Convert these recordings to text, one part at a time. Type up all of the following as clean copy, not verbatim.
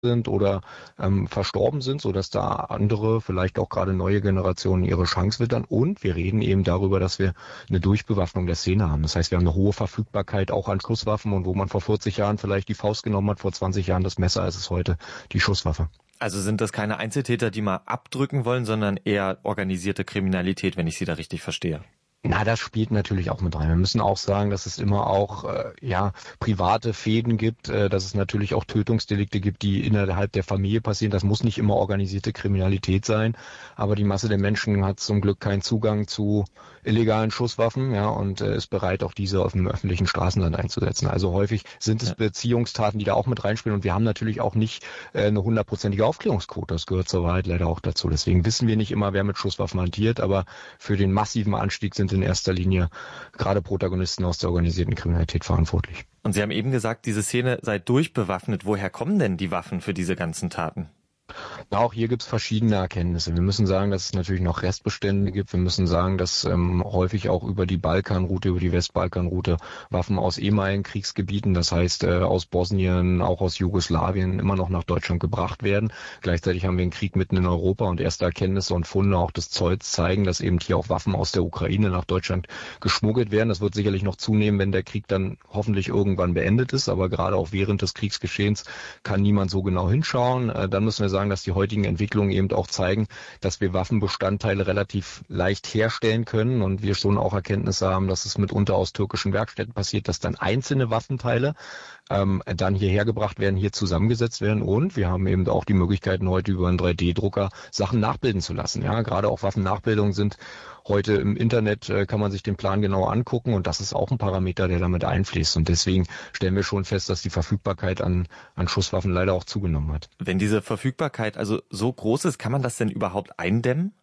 sind oder verstorben sind, sodass da andere, vielleicht auch gerade neue Generationen ihre Chance wittern. Und wir reden eben darüber, dass wir eine Durchbewaffnung der Szene haben. Das heißt, wir haben eine hohe Verfügbarkeit auch an Schusswaffen und wo man vor 40 Jahren vielleicht die Faust genommen hat, vor 20 Jahren das Messer, ist es heute die Schusswaffe. Also sind das keine Einzeltäter, die mal abdrücken wollen, sondern eher organisierte Kriminalität, wenn ich Sie da richtig verstehe? Na, das spielt natürlich auch mit rein. Wir müssen auch sagen, dass es immer auch private Fäden gibt, dass es natürlich auch Tötungsdelikte gibt, die innerhalb der Familie passieren. Das muss nicht immer organisierte Kriminalität sein, aber die Masse der Menschen hat zum Glück keinen Zugang zu illegalen Schusswaffen, ja, und ist bereit, auch diese auf dem öffentlichen Straßenland einzusetzen. Also häufig sind es Beziehungstaten, die da auch mit reinspielen, und wir haben natürlich auch nicht eine 100%ige Aufklärungsquote. Das gehört zur Wahrheit leider auch dazu. Deswegen wissen wir nicht immer, wer mit Schusswaffen hantiert, aber für den massiven Anstieg sind in erster Linie gerade Protagonisten aus der organisierten Kriminalität verantwortlich. Und Sie haben eben gesagt, diese Szene sei durchbewaffnet. Woher kommen denn die Waffen für diese ganzen Taten? Na, auch hier gibt es verschiedene Erkenntnisse. Wir müssen sagen, dass es natürlich noch Restbestände gibt. Wir müssen sagen, dass häufig auch über die Balkanroute, über die Westbalkanroute Waffen aus ehemaligen Kriegsgebieten, das heißt aus Bosnien, auch aus Jugoslawien, immer noch nach Deutschland gebracht werden. Gleichzeitig haben wir einen Krieg mitten in Europa und erste Erkenntnisse und Funde auch des Zolls zeigen, dass eben hier auch Waffen aus der Ukraine nach Deutschland geschmuggelt werden. Das wird sicherlich noch zunehmen, wenn der Krieg dann hoffentlich irgendwann beendet ist. Aber gerade auch während des Kriegsgeschehens kann niemand so genau hinschauen. Dann müssen wir sagen, dass die heutigen Entwicklungen eben auch zeigen, dass wir Waffenbestandteile relativ leicht herstellen können und wir schon auch Erkenntnisse haben, dass es mitunter aus türkischen Werkstätten passiert, dass dann einzelne Waffenteile dann hierher gebracht werden, hier zusammengesetzt werden, und wir haben eben auch die Möglichkeiten, heute über einen 3D-Drucker Sachen nachbilden zu lassen. Ja, gerade auch Waffennachbildungen sind heute im Internet, kann man sich den Plan genau angucken, und das ist auch ein Parameter, der damit einfließt, und deswegen stellen wir schon fest, dass die Verfügbarkeit an Schusswaffen leider auch zugenommen hat. Wenn diese Verfügbarkeit also so groß ist, kann man das denn überhaupt eindämmen?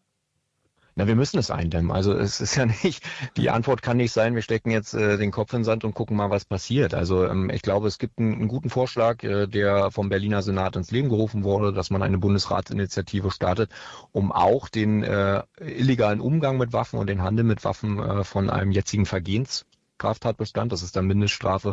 Na, wir müssen es eindämmen. Also es ist ja nicht, die Antwort kann nicht sein, wir stecken jetzt den Kopf in den Sand und gucken mal, was passiert. Also ich glaube, es gibt einen guten Vorschlag, der vom Berliner Senat ins Leben gerufen wurde, dass man eine Bundesratsinitiative startet, um auch den illegalen Umgang mit Waffen und den Handel mit Waffen von einem jetzigen Vergehensstraftatbestand, das ist dann Mindeststrafe,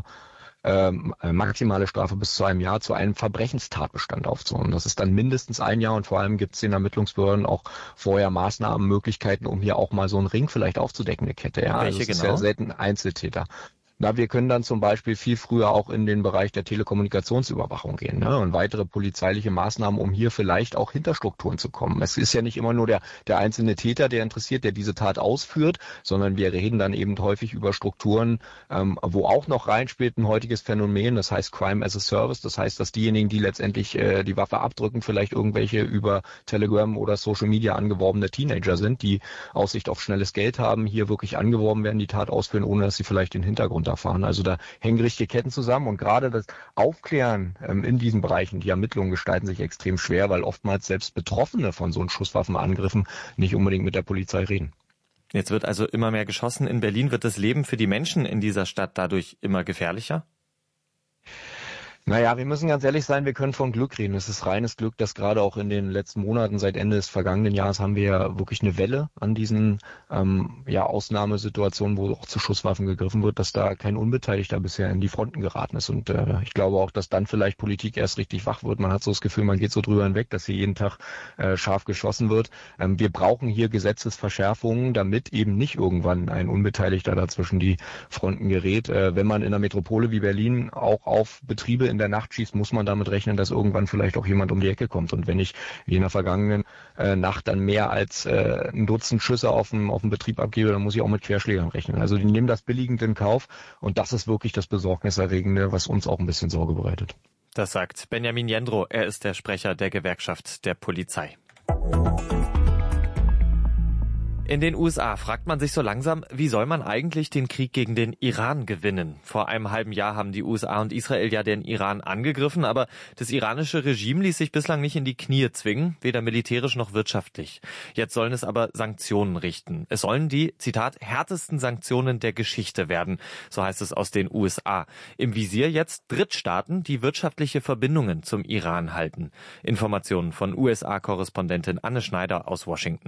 maximale Strafe bis zu einem Jahr, zu einem Verbrechenstatbestand aufzunehmen. Das ist dann mindestens ein Jahr, und vor allem gibt es den Ermittlungsbehörden auch vorher Maßnahmen, Möglichkeiten, um hier auch mal so einen Ring vielleicht aufzudecken, eine Kette. Ja, Welche also es genau? ist ja selten Einzeltäter. Na, wir können dann zum Beispiel viel früher auch in den Bereich der Telekommunikationsüberwachung gehen, ne? Und weitere polizeiliche Maßnahmen, um hier vielleicht auch hinter Strukturen zu kommen. Es ist ja nicht immer nur der einzelne Täter, der interessiert, der diese Tat ausführt, sondern wir reden dann eben häufig über Strukturen, wo auch noch reinspielt ein heutiges Phänomen, das heißt Crime as a Service. Das heißt, dass diejenigen, die letztendlich die Waffe abdrücken, vielleicht irgendwelche über Telegram oder Social Media angeworbene Teenager sind, die Aussicht auf schnelles Geld haben, hier wirklich angeworben werden, die Tat ausführen, ohne dass sie vielleicht den Hintergrund erfahren. Also da hängen richtige Ketten zusammen, und gerade das Aufklären in diesen Bereichen, die Ermittlungen gestalten sich extrem schwer, weil oftmals selbst Betroffene von so Schusswaffenangriffen nicht unbedingt mit der Polizei reden. Jetzt wird also immer mehr geschossen. In Berlin wird das Leben für die Menschen in dieser Stadt dadurch immer gefährlicher? Naja, wir müssen ganz ehrlich sein, wir können von Glück reden. Es ist reines Glück, dass gerade auch in den letzten Monaten, seit Ende des vergangenen Jahres, haben wir ja wirklich eine Welle an diesen Ausnahmesituationen, wo auch zu Schusswaffen gegriffen wird, dass da kein Unbeteiligter bisher in die Fronten geraten ist. Und ich glaube auch, dass dann vielleicht Politik erst richtig wach wird. Man hat so das Gefühl, man geht so drüber hinweg, dass hier jeden Tag scharf geschossen wird. Wir brauchen hier Gesetzesverschärfungen, damit eben nicht irgendwann ein Unbeteiligter dazwischen die Fronten gerät. Wenn man in einer Metropole wie Berlin auch auf Betriebe in der Nacht schießt, muss man damit rechnen, dass irgendwann vielleicht auch jemand um die Ecke kommt. Und wenn ich wie in der vergangenen Nacht dann mehr als ein Dutzend Schüsse auf dem Betrieb abgebe, dann muss ich auch mit Querschlägern rechnen. Also die nehmen das billigend in Kauf, und das ist wirklich das Besorgniserregende, was uns auch ein bisschen Sorge bereitet. Das sagt Benjamin Jendrow. Er ist der Sprecher der Gewerkschaft der Polizei. In den USA fragt man sich so langsam, wie soll man eigentlich den Krieg gegen den Iran gewinnen? Vor einem halben Jahr haben die USA und Israel ja den Iran angegriffen, aber das iranische Regime ließ sich bislang nicht in die Knie zwingen, weder militärisch noch wirtschaftlich. Jetzt sollen es aber Sanktionen richten. Es sollen die, Zitat, härtesten Sanktionen der Geschichte werden, so heißt es aus den USA. Im Visier jetzt Drittstaaten, die wirtschaftliche Verbindungen zum Iran halten. Informationen von USA-Korrespondentin Anne Schneider aus Washington.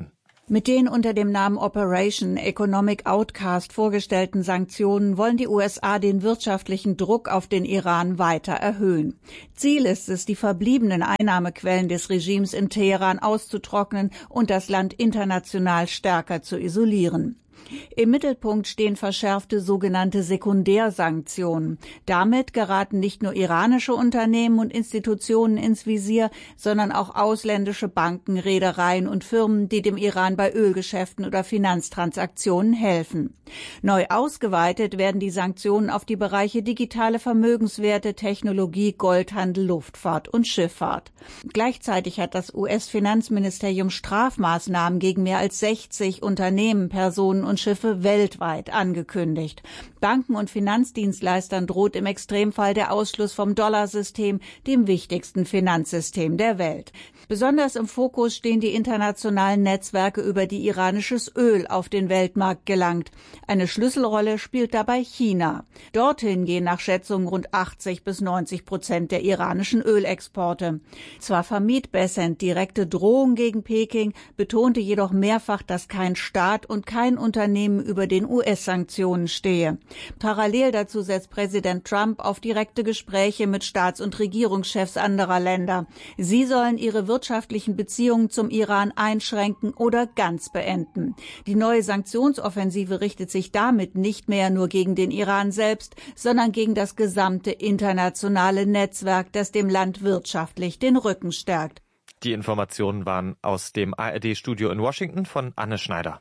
Mit den unter dem Namen Operation Economic Outcast vorgestellten Sanktionen wollen die USA den wirtschaftlichen Druck auf den Iran weiter erhöhen. Ziel ist es, die verbliebenen Einnahmequellen des Regimes in Teheran auszutrocknen und das Land international stärker zu isolieren. Im Mittelpunkt stehen verschärfte sogenannte Sekundärsanktionen. Damit geraten nicht nur iranische Unternehmen und Institutionen ins Visier, sondern auch ausländische Banken, Reedereien und Firmen, die dem Iran bei Ölgeschäften oder Finanztransaktionen helfen. Neu ausgeweitet werden die Sanktionen auf die Bereiche digitale Vermögenswerte, Technologie, Goldhandel, Luftfahrt und Schifffahrt. Gleichzeitig hat das US-Finanzministerium Strafmaßnahmen gegen mehr als 60 Unternehmen, Personen und Schiffe weltweit angekündigt. Banken und Finanzdienstleistern droht im Extremfall der Ausschluss vom Dollarsystem, dem wichtigsten Finanzsystem der Welt. Besonders im Fokus stehen die internationalen Netzwerke, über die iranisches Öl auf den Weltmarkt gelangt. Eine Schlüsselrolle spielt dabei China. Dorthin gehen nach Schätzungen rund 80-90% der iranischen Ölexporte. Zwar vermied Bessent direkte Drohungen gegen Peking, betonte jedoch mehrfach, dass kein Staat und kein Unternehmen über den US-Sanktionen stehe. Parallel dazu setzt Präsident Trump auf direkte Gespräche mit Staats- und Regierungschefs anderer Länder. Sie sollen ihre wirtschaftlichen Beziehungen zum Iran einschränken oder ganz beenden. Die neue Sanktionsoffensive richtet sich damit nicht mehr nur gegen den Iran selbst, sondern gegen das gesamte internationale Netzwerk, das dem Land wirtschaftlich den Rücken stärkt. Die Informationen waren aus dem ARD-Studio in Washington von Anne Schneider.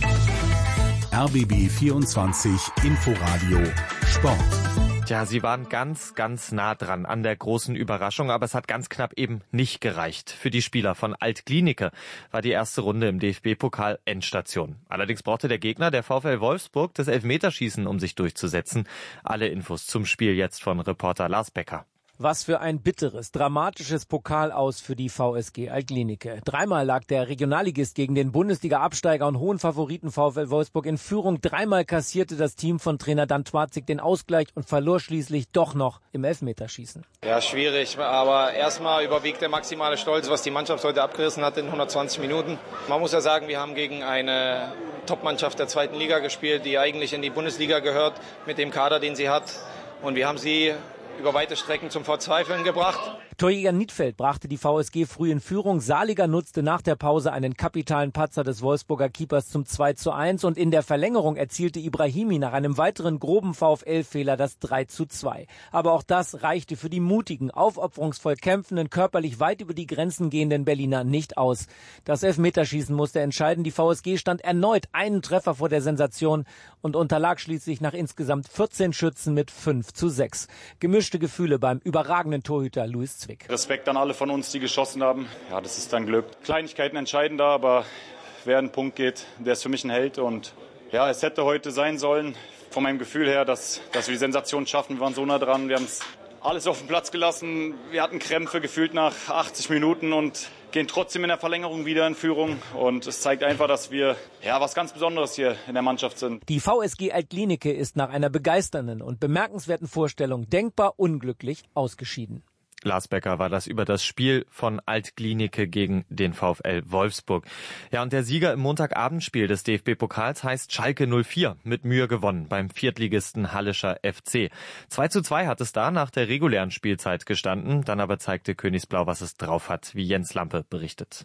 RBB 24 Inforadio Sport. Ja, sie waren ganz, ganz nah dran an der großen Überraschung, aber es hat ganz knapp eben nicht gereicht. Für die Spieler von Alt-Glienicke war die erste Runde im DFB-Pokal Endstation. Allerdings brauchte der Gegner, der VfL Wolfsburg, das Elfmeterschießen, um sich durchzusetzen. Alle Infos zum Spiel jetzt von Reporter Lars Becker. Was für ein bitteres, dramatisches Pokal-Aus für die VSG Alt-Glienicke. Dreimal lag der Regionalligist gegen den Bundesliga-Absteiger und hohen Favoriten VfL Wolfsburg in Führung. Dreimal kassierte das Team von Trainer Dan Twazig den Ausgleich und verlor schließlich doch noch im Elfmeterschießen. Ja, schwierig, aber erstmal überwiegt der maximale Stolz, was die Mannschaft heute abgerissen hat in 120 Minuten. Man muss ja sagen, wir haben gegen eine Top-Mannschaft der zweiten Liga gespielt, die eigentlich in die Bundesliga gehört, mit dem Kader, den sie hat. Und wir haben sie über weite Strecken zum Verzweifeln gebracht. Torjäger Niedfeld brachte die VSG früh in Führung. Saliger nutzte nach der Pause einen kapitalen Patzer des Wolfsburger Keepers zum 2:1 und in der Verlängerung erzielte Ibrahimi nach einem weiteren groben VfL-Fehler das 3:2. Aber auch das reichte für die mutigen, aufopferungsvoll kämpfenden, körperlich weit über die Grenzen gehenden Berliner nicht aus. Das Elfmeterschießen musste entscheiden. Die VSG stand erneut einen Treffer vor der Sensation und unterlag schließlich nach insgesamt 14 Schützen mit 5:6. Gemischte Gefühle beim überragenden Torhüter Luis Zwick. Respekt an alle von uns, die geschossen haben. Ja, das ist dann Glück. Kleinigkeiten entscheiden da, aber wer einen Punkt geht, der ist für mich ein Held. Und ja, es hätte heute sein sollen, von meinem Gefühl her, dass wir die Sensation schaffen. Wir waren so nah dran, wir haben es alles auf den Platz gelassen. Wir hatten Krämpfe gefühlt nach 80 Minuten und gehen trotzdem in der Verlängerung wieder in Führung. Und es zeigt einfach, dass wir was ganz Besonderes hier in der Mannschaft sind. Die VSG Alt-Glienicke ist nach einer begeisternden und bemerkenswerten Vorstellung denkbar unglücklich ausgeschieden. Lars Becker war das über das Spiel von Alt-Glienicke gegen den VfL Wolfsburg. Ja, und der Sieger im Montagabendspiel des DFB-Pokals heißt Schalke 04, mit Mühe gewonnen beim Viertligisten Hallischer FC. 2:2 hat es da nach der regulären Spielzeit gestanden, dann aber zeigte Königsblau, was es drauf hat, wie Jens Lampe berichtet.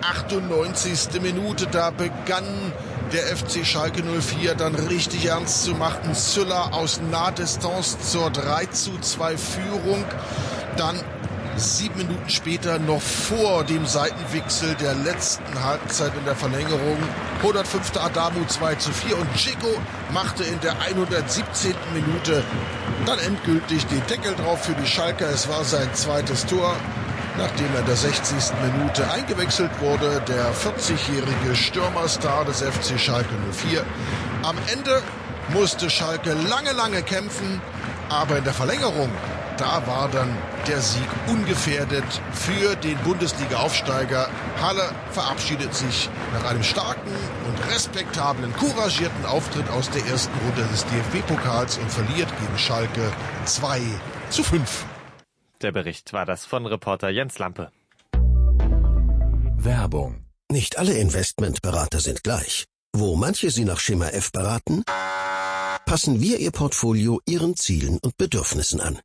98. Minute, da begann der FC Schalke 04 dann richtig ernst zu machen. Süller aus Nahdistanz zur 3:2 Führung. Dann 7 Minuten später, noch vor dem Seitenwechsel der letzten Halbzeit in der Verlängerung, 105. Adamu 2:4 und Dzeko machte in der 117. Minute dann endgültig den Deckel drauf für die Schalker. Es war sein zweites Tor, nachdem er in der 60. Minute eingewechselt wurde, der 40-jährige Stürmerstar des FC Schalke 04. Am Ende musste Schalke lange kämpfen, aber in der Verlängerung, da war dann der Sieg ungefährdet für den Bundesliga-Aufsteiger. Halle verabschiedet sich nach einem starken und respektablen, couragierten Auftritt aus der ersten Runde des DFB-Pokals und verliert gegen Schalke 2:5. Der Bericht war das von Reporter Jens Lampe. Werbung Nicht alle Investmentberater sind gleich. Wo manche Sie nach Schema F beraten, passen wir Ihr Portfolio Ihren Zielen und Bedürfnissen an.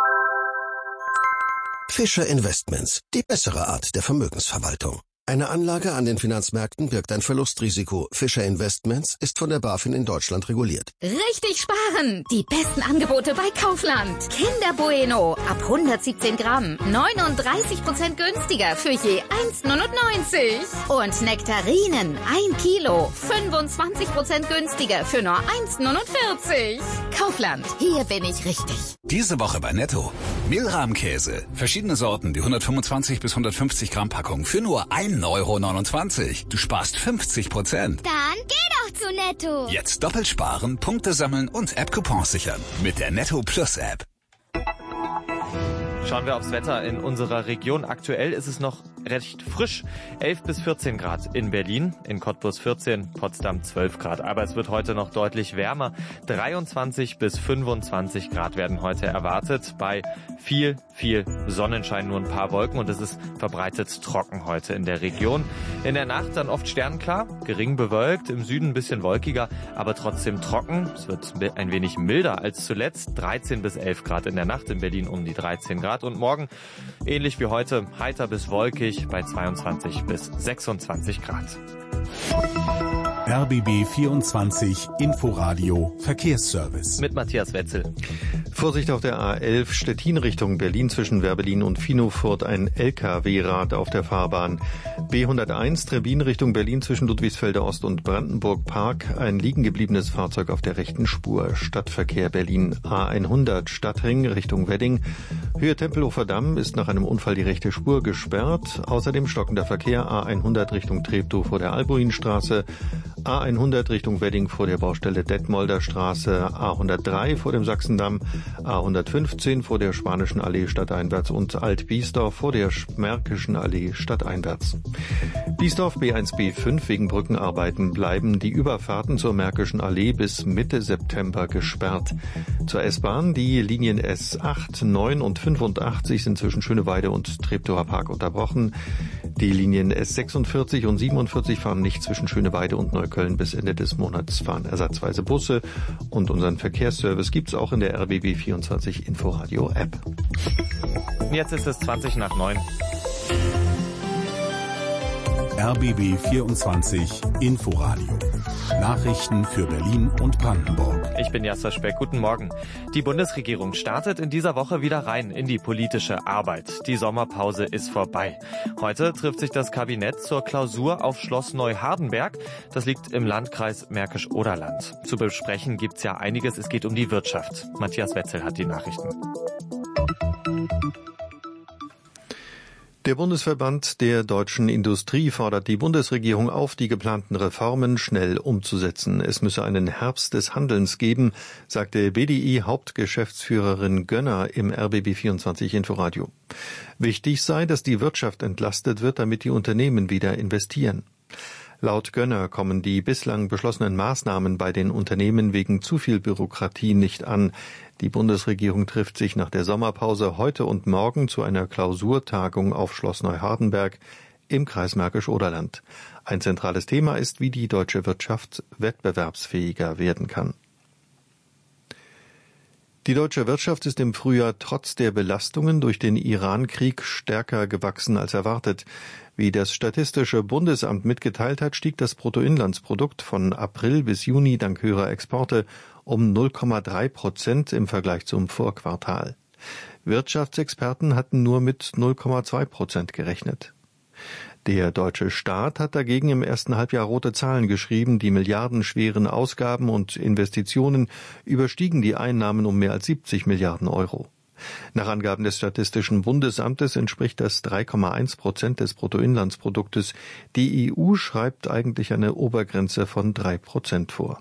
Fischer Investments, die bessere Art der Vermögensverwaltung. Eine Anlage an den Finanzmärkten birgt ein Verlustrisiko. Fischer Investments ist von der BaFin in Deutschland reguliert. Richtig sparen! Die besten Angebote bei Kaufland. Kinder Bueno ab 117 Gramm. 39% günstiger für je 1,99. Und Nektarinen 1 Kilo. 25% günstiger für nur 1,49. Kaufland, hier bin ich richtig. Diese Woche bei Netto. Mehlrahmkäse. Verschiedene Sorten, die 125 bis 150 Gramm Packung für nur 1,29 €. Du sparst 50%. Dann geh doch zu Netto. Jetzt doppelt sparen, Punkte sammeln und App-Coupons sichern. Mit der Netto Plus App. Schauen wir aufs Wetter in unserer Region. Aktuell ist es noch recht frisch. 11 bis 14 Grad in Berlin, in Cottbus 14, Potsdam 12 Grad. Aber es wird heute noch deutlich wärmer. 23 bis 25 Grad werden heute erwartet. Bei viel Sonnenschein, nur ein paar Wolken. Und es ist verbreitet trocken heute in der Region. In der Nacht dann oft sternklar, gering bewölkt. Im Süden ein bisschen wolkiger, aber trotzdem trocken. Es wird ein wenig milder als zuletzt. 13 bis 11 Grad in der Nacht. In Berlin um die 13 Grad. Und morgen, ähnlich wie heute, heiter bis wolkig bei 22 bis 26 Grad. RBB 24 Inforadio Verkehrsservice. Mit Matthias Wetzel. Vorsicht auf der A11 Stettin Richtung Berlin zwischen Werbelin und Finofurt, ein LKW-Rad auf der Fahrbahn. B101 Trebin Richtung Berlin zwischen Ludwigsfelder Ost und Brandenburg Park, ein liegen gebliebenes Fahrzeug auf der rechten Spur. Stadtverkehr Berlin. A100 Stadtring Richtung Wedding. Höhe Tempelhofer Damm ist nach einem Unfall die rechte Spur gesperrt. Außerdem stockender Verkehr A100 Richtung Treptow vor der Albuinstraße. A100 Richtung Wedding vor der Baustelle Detmolder Straße, A103 vor dem Sachsendamm, A115 vor der Spanischen Allee stadteinwärts und Alt-Biesdorf vor der Märkischen Allee stadteinwärts. Biesdorf B1-B5 wegen Brückenarbeiten bleiben die Überfahrten zur Märkischen Allee bis Mitte September gesperrt. Zur S-Bahn die Linien S8, 9 und 85 sind zwischen Schöneweide und Treptower Park unterbrochen. Die Linien S46 und 47 fahren nicht zwischen Schöneweide und Neukölln. Bis Ende des Monats fahren ersatzweise Busse. Und unseren Verkehrsservice gibt's auch in der RBB 24 Inforadio App. Jetzt ist es 20 nach 9. RBB 24 Inforadio. Nachrichten für Berlin und Brandenburg. Ich bin Jasper Speck. Guten Morgen. Die Bundesregierung startet in dieser Woche wieder rein in die politische Arbeit. Die Sommerpause ist vorbei. Heute trifft sich das Kabinett zur Klausur auf Schloss Neuhardenberg. Das liegt im Landkreis Märkisch-Oderland. Zu besprechen gibt's ja einiges. Es geht um die Wirtschaft. Matthias Wetzel hat die Nachrichten. Der Bundesverband der deutschen Industrie fordert die Bundesregierung auf, die geplanten Reformen schnell umzusetzen. Es müsse einen Herbst des Handelns geben, sagte BDI-Hauptgeschäftsführerin Gönner im RBB24 Inforadio. Wichtig sei, dass die Wirtschaft entlastet wird, damit die Unternehmen wieder investieren. Laut Gönner kommen die bislang beschlossenen Maßnahmen bei den Unternehmen wegen zu viel Bürokratie nicht an. Die Bundesregierung trifft sich nach der Sommerpause heute und morgen zu einer Klausurtagung auf Schloss Neuhardenberg im Kreis Märkisch-Oderland. Ein zentrales Thema ist, wie die deutsche Wirtschaft wettbewerbsfähiger werden kann. Die deutsche Wirtschaft ist im Frühjahr trotz der Belastungen durch den Iran-Krieg stärker gewachsen als erwartet. Wie das Statistische Bundesamt mitgeteilt hat, stieg das Bruttoinlandsprodukt von April bis Juni dank höherer Exporte um 0,3% im Vergleich zum Vorquartal. Wirtschaftsexperten hatten nur mit 0,2% gerechnet. Der deutsche Staat hat dagegen im ersten Halbjahr rote Zahlen geschrieben. Die milliardenschweren Ausgaben und Investitionen überstiegen die Einnahmen um mehr als 70 Milliarden Euro. Nach Angaben des Statistischen Bundesamtes entspricht das 3,1% des Bruttoinlandsproduktes. Die EU schreibt eigentlich eine Obergrenze von 3% vor.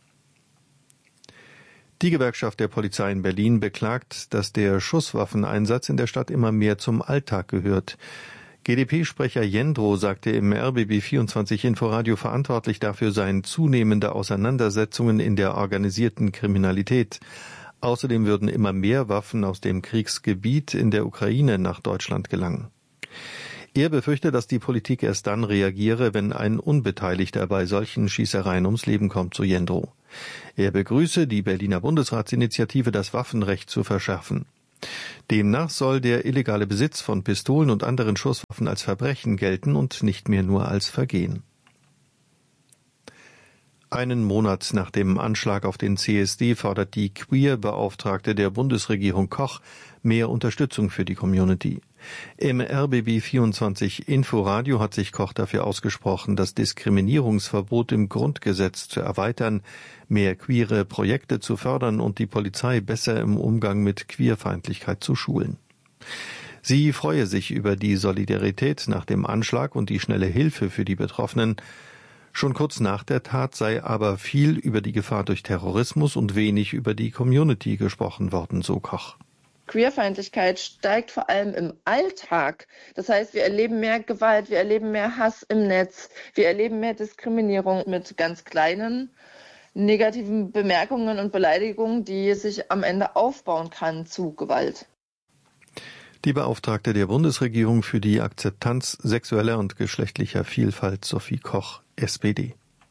Die Gewerkschaft der Polizei in Berlin beklagt, dass der Schusswaffeneinsatz in der Stadt immer mehr zum Alltag gehört. GdP-Sprecher Jendro sagte im RBB24 Inforadio, verantwortlich dafür seien zunehmende Auseinandersetzungen in der organisierten Kriminalität. Außerdem würden immer mehr Waffen aus dem Kriegsgebiet in der Ukraine nach Deutschland gelangen. Er befürchte, dass die Politik erst dann reagiere, wenn ein Unbeteiligter bei solchen Schießereien ums Leben kommt, so Jendrow. Er begrüße die Berliner Bundesratsinitiative, das Waffenrecht zu verschärfen. Demnach soll der illegale Besitz von Pistolen und anderen Schusswaffen als Verbrechen gelten und nicht mehr nur als Vergehen. Einen Monat nach dem Anschlag auf den CSD fordert die Queer-Beauftragte der Bundesregierung Koch mehr Unterstützung für die Community. Im RBB24 Inforadio hat sich Koch dafür ausgesprochen, das Diskriminierungsverbot im Grundgesetz zu erweitern, mehr queere Projekte zu fördern und die Polizei besser im Umgang mit Queerfeindlichkeit zu schulen. Sie freue sich über die Solidarität nach dem Anschlag und die schnelle Hilfe für die Betroffenen. Schon kurz nach der Tat sei aber viel über die Gefahr durch Terrorismus und wenig über die Community gesprochen worden, so Koch. Queerfeindlichkeit steigt vor allem im Alltag. Das heißt, wir erleben mehr Gewalt, wir erleben mehr Hass im Netz, wir erleben mehr Diskriminierung mit ganz kleinen negativen Bemerkungen und Beleidigungen, die sich am Ende aufbauen kann zu Gewalt. Die Beauftragte der Bundesregierung für die Akzeptanz sexueller und geschlechtlicher Vielfalt, Sophie Koch, SPD.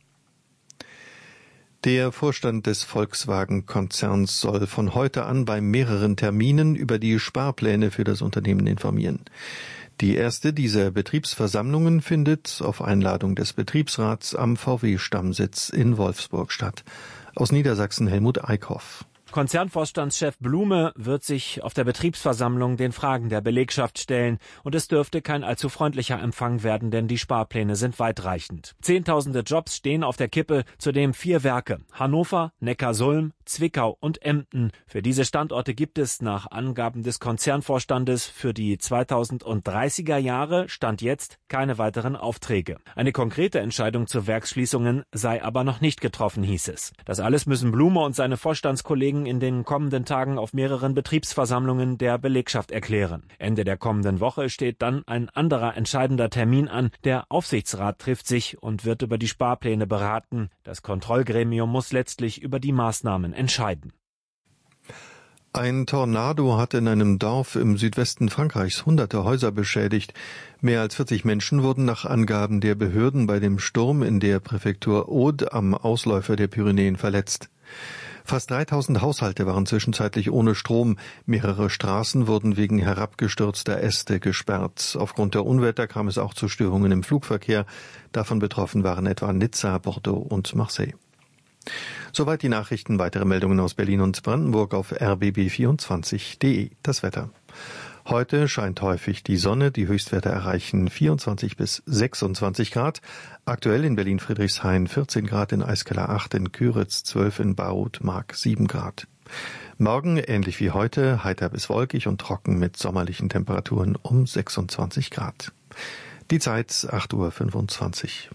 Der Vorstand des Volkswagen-Konzerns soll von heute an bei mehreren Terminen über die Sparpläne für das Unternehmen informieren. Die erste dieser Betriebsversammlungen findet auf Einladung des Betriebsrats am VW-Stammsitz in Wolfsburg statt. Aus Niedersachsen Helmut Eickhoff. Konzernvorstandschef Blume wird sich auf der Betriebsversammlung den Fragen der Belegschaft stellen. Und es dürfte kein allzu freundlicher Empfang werden, denn die Sparpläne sind weitreichend. Zehntausende Jobs stehen auf der Kippe, zudem 4 Werke: Hannover, Neckarsulm, Zwickau und Emden. Für diese Standorte gibt es nach Angaben des Konzernvorstandes für die 2030er Jahre Stand jetzt keine weiteren Aufträge. Eine konkrete Entscheidung zu Werksschließungen sei aber noch nicht getroffen, hieß es. Das alles müssen Blume und seine Vorstandskollegen in den kommenden Tagen auf mehreren Betriebsversammlungen der Belegschaft erklären. Ende der kommenden Woche steht dann ein anderer entscheidender Termin an. Der Aufsichtsrat trifft sich und wird über die Sparpläne beraten. Das Kontrollgremium muss letztlich über die Maßnahmen entscheiden. Ein Tornado hat in einem Dorf im Südwesten Frankreichs hunderte Häuser beschädigt. Mehr als 40 Menschen wurden nach Angaben der Behörden bei dem Sturm in der Präfektur Aude am Ausläufer der Pyrenäen verletzt. Fast 3000 Haushalte waren zwischenzeitlich ohne Strom. Mehrere Straßen wurden wegen herabgestürzter Äste gesperrt. Aufgrund der Unwetter kam es auch zu Störungen im Flugverkehr. Davon betroffen waren etwa Nizza, Bordeaux und Marseille. Soweit die Nachrichten. Weitere Meldungen aus Berlin und Brandenburg auf rbb24.de. Das Wetter. Heute scheint häufig die Sonne. Die Höchstwerte erreichen 24 bis 26 Grad. Aktuell in Berlin-Friedrichshain 14 Grad, in Eiskeller 8, in Küritz 12, in Barut-Mark 7 Grad. Morgen, ähnlich wie heute, heiter bis wolkig und trocken mit sommerlichen Temperaturen um 26 Grad. Die Zeit 8:25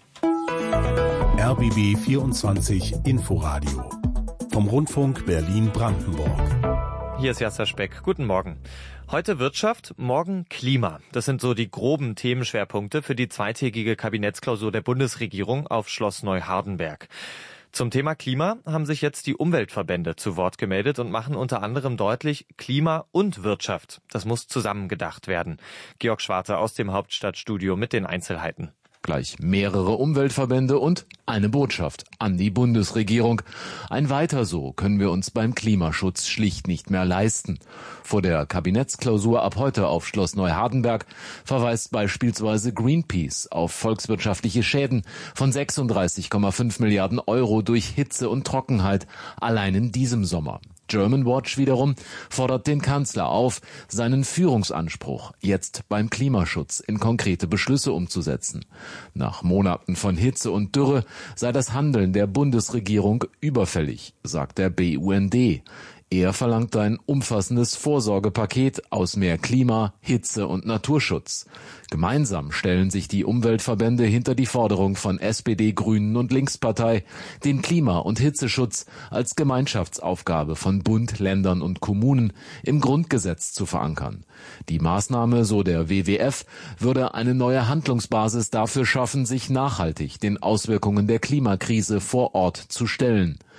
Uhr. RBB 24 Inforadio vom Rundfunk Berlin-Brandenburg. Hier ist Jasser Speck. Guten Morgen. Heute Wirtschaft, morgen Klima. Das sind so die groben Themenschwerpunkte für die zweitägige Kabinettsklausur der Bundesregierung auf Schloss Neuhardenberg. Zum Thema Klima haben sich jetzt die Umweltverbände zu Wort gemeldet und machen unter anderem deutlich, Klima und Wirtschaft, das muss zusammengedacht werden. Georg Schwarte aus dem Hauptstadtstudio mit den Einzelheiten. Gleich mehrere Umweltverbände und eine Botschaft an die Bundesregierung. Ein Weiter so können wir uns beim Klimaschutz schlicht nicht mehr leisten. Vor der Kabinettsklausur ab heute auf Schloss Neuhardenberg verweist beispielsweise Greenpeace auf volkswirtschaftliche Schäden von 36,5 Milliarden Euro durch Hitze und Trockenheit allein in diesem Sommer. Germanwatch wiederum fordert den Kanzler auf, seinen Führungsanspruch jetzt beim Klimaschutz in konkrete Beschlüsse umzusetzen. Nach Monaten von Hitze und Dürre sei das Handeln der Bundesregierung überfällig, sagt der BUND. Er verlangt ein umfassendes Vorsorgepaket aus mehr Klima, Hitze und Naturschutz. Gemeinsam stellen sich die Umweltverbände hinter die Forderung von SPD, Grünen und Linkspartei, den Klima- und Hitzeschutz als Gemeinschaftsaufgabe von Bund, Ländern und Kommunen im Grundgesetz zu verankern. Die Maßnahme, so der WWF, würde eine neue Handlungsbasis dafür schaffen, sich nachhaltig den Auswirkungen der Klimakrise vor Ort zu stellen.